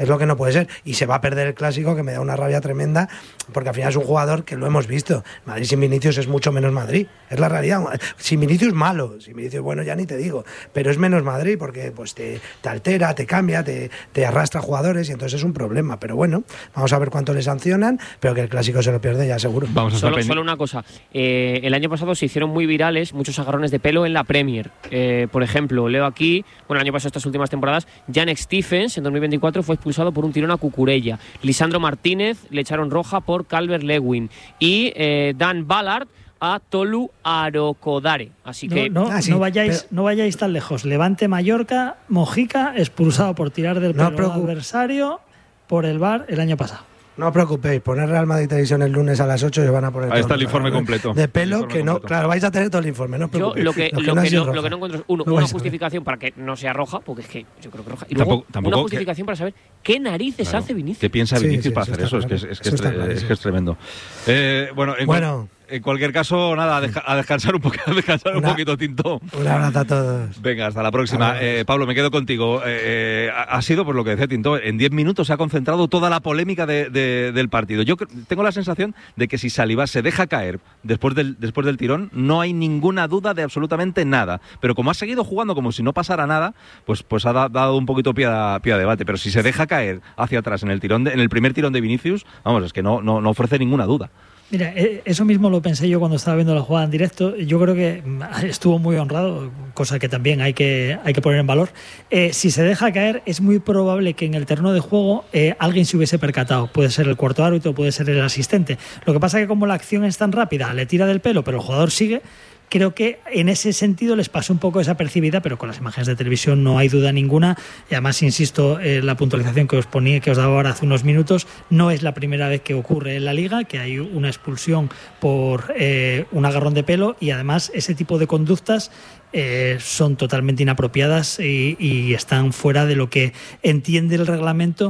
S5: Es lo que no puede ser. Y se va a perder el Clásico, que me da una rabia tremenda, porque al final es un jugador que lo hemos visto. Madrid sin Vinicius es mucho menos Madrid. Es la realidad. Sin Vinicius malo, sin Vinicius bueno ya ni te digo, pero es menos Madrid porque pues te, te altera, te cambia, te, te arrastra jugadores y entonces es un problema. Pero bueno, vamos a ver cuánto le sancionan, pero que el Clásico se lo pierde ya seguro.
S4: Vamos a solo, solo una cosa. Eh, el año pasado se hicieron muy virales muchos agarrones de pelo en la Premier. Eh, por ejemplo, leo aquí, bueno, el año pasado, estas últimas temporadas, Janek Stephens en dos mil veinticuatro fue expulsado por un tirón a Cucurella. Lisandro Martínez le echaron roja por Calvert-Lewin. Y eh, Dan Ballard a Tolu Arokodare. Así que
S6: no, no, ah, sí, no vayáis pero... no vayáis tan lejos. Levante Mallorca, Mojica expulsado por tirar del
S5: no
S6: pelo al adversario por el V A R el año pasado.
S5: No os preocupéis, poner Real Madrid Televisión el lunes a las ocho y van a poner.
S2: Ahí está el informe completo.
S5: De pelo que no,
S2: completo.
S5: Claro, vais a tener todo el informe, no os preocupéis.
S4: Yo lo que,
S5: lo que,
S4: lo
S5: no,
S4: que,
S5: es
S4: no, lo que no encuentro es uno,
S5: no
S4: una justificación para que no sea roja, porque es que yo creo que roja. Y
S2: tampoco,
S4: luego
S2: tampoco
S4: una justificación que... para saber qué narices
S2: claro.
S4: hace Vinicius.
S2: ¿Qué piensa Vinicius
S5: sí, sí,
S2: para hacer eso?
S5: Claro.
S2: Es que es, es, que
S5: eso
S2: es, tre
S5: claro,
S2: es, que es tremendo. Eh, bueno, en
S5: bueno.
S2: En cualquier caso, nada, a, deja, a descansar un poquito, a descansar
S5: Una,
S2: un poquito, Tinto.
S5: Un abrazo a todos.
S2: Venga, hasta la próxima. Eh, Pablo, me quedo contigo. Eh, ha sido, por lo que decía Tinto, en diez minutos se ha concentrado toda la polémica de, de, del partido. Yo tengo la sensación de que si Saliba se deja caer después del, después del tirón, no hay ninguna duda de absolutamente nada. Pero como ha seguido jugando como si no pasara nada, pues, pues ha da, dado un poquito pie a, pie a debate. Pero si se deja caer hacia atrás en el tirón de, en el primer tirón de Vinicius, vamos, es que no, no, no ofrece ninguna duda.
S6: Mira, eso mismo lo pensé yo cuando estaba viendo la jugada en directo. Yo creo que estuvo muy honrado, cosa que también hay que, hay que poner en valor. Eh, si se deja caer, es muy probable que en el terreno de juego eh, alguien se hubiese percatado. Puede ser el cuarto árbitro, puede ser el asistente. Lo que pasa es que como la acción es tan rápida, le tira del pelo, pero el jugador sigue. Creo que en ese sentido les pasó un poco desapercibida, pero con las imágenes de televisión no hay duda ninguna. Y además, insisto, eh, la puntualización que os ponía, que os daba ahora hace unos minutos, no es la primera vez que ocurre en la Liga, que hay una expulsión por eh, un agarrón de pelo, y además ese tipo de conductas eh, son totalmente inapropiadas y, y están fuera de lo que entiende el reglamento,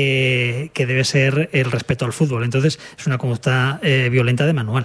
S6: que, que debe ser el respeto al fútbol. Entonces, es una conducta eh, violenta de manual.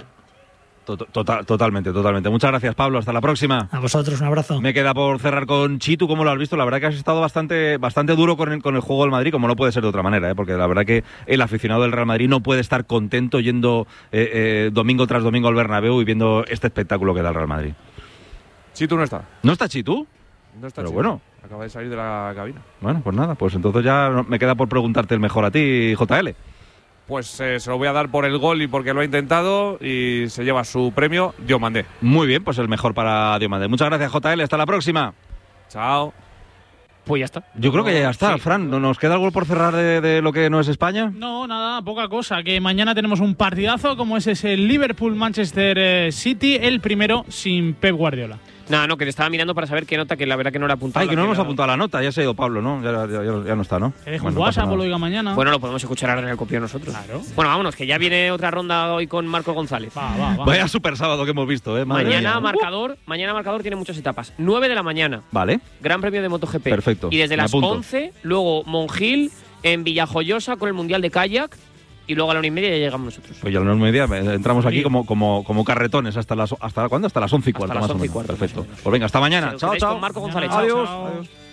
S2: Total, totalmente, totalmente. Muchas gracias, Pablo. Hasta la próxima.
S6: A vosotros, un abrazo.
S2: Me queda por cerrar con Chitu. ¿Cómo lo has visto? La verdad que has estado bastante, bastante duro con el, con el juego del Madrid, como no puede ser de otra manera, ¿eh? Porque la verdad que el aficionado del Real Madrid no puede estar contento yendo eh, eh, domingo tras domingo al Bernabéu y viendo este espectáculo que da el Real Madrid.
S8: Chitu no está.
S2: ¿No está Chitu?
S8: No está
S2: Pero
S8: Chitu.
S2: bueno.
S8: Acaba de salir de la cabina.
S2: Bueno, pues nada, pues entonces ya me queda por preguntarte el mejor a ti, J L.
S8: Pues eh, se lo voy a dar por el gol y porque lo ha intentado y se lleva su premio Diomandé.
S2: Muy bien, pues el mejor para Diomandé. Muchas gracias, J L. Hasta la próxima.
S8: Chao.
S4: Pues ya está.
S2: Yo creo que ya está, sí. Fran. ¿Nos queda algo por cerrar de, de lo que no es España?
S19: No, nada, poca cosa. Que mañana tenemos un partidazo como es ese Liverpool-Manchester City, el primero sin Pep Guardiola.
S4: Nada, no, que te estaba mirando para saber qué nota, que la verdad que no era apuntado.
S2: Ay, que no hemos apuntado la nota, ya se ha ido Pablo, ¿no? Ya, ya, ya, ya no está, ¿no?
S19: Te dejo bueno, un WhatsApp o lo diga mañana.
S4: Bueno, lo podemos escuchar ahora en el copión nosotros.
S19: Claro.
S4: Bueno, vámonos, que ya viene otra ronda hoy con Marco González.
S19: Va, va, va.
S2: Vaya super sábado que hemos visto, ¿eh? Madre
S4: mañana
S2: mía.
S4: marcador, mañana marcador tiene muchas etapas. nueve de la mañana.
S2: Vale.
S4: Gran Premio de MotoGP.
S2: Perfecto.
S4: Y desde las once, luego Monjil en Villajoyosa con el Mundial de Kayak. Y luego a la una y media ya llegamos nosotros.
S2: Pues ya a la una y media entramos aquí como, como, como carretones hasta las hasta ¿cuándo? Hasta las once y cuarto.
S4: Hasta las once y cuarto.
S2: Perfecto. Pues venga, hasta mañana. Chao, chao.
S4: Con Marco González.
S2: Adiós.
S4: Chao.
S2: Adiós.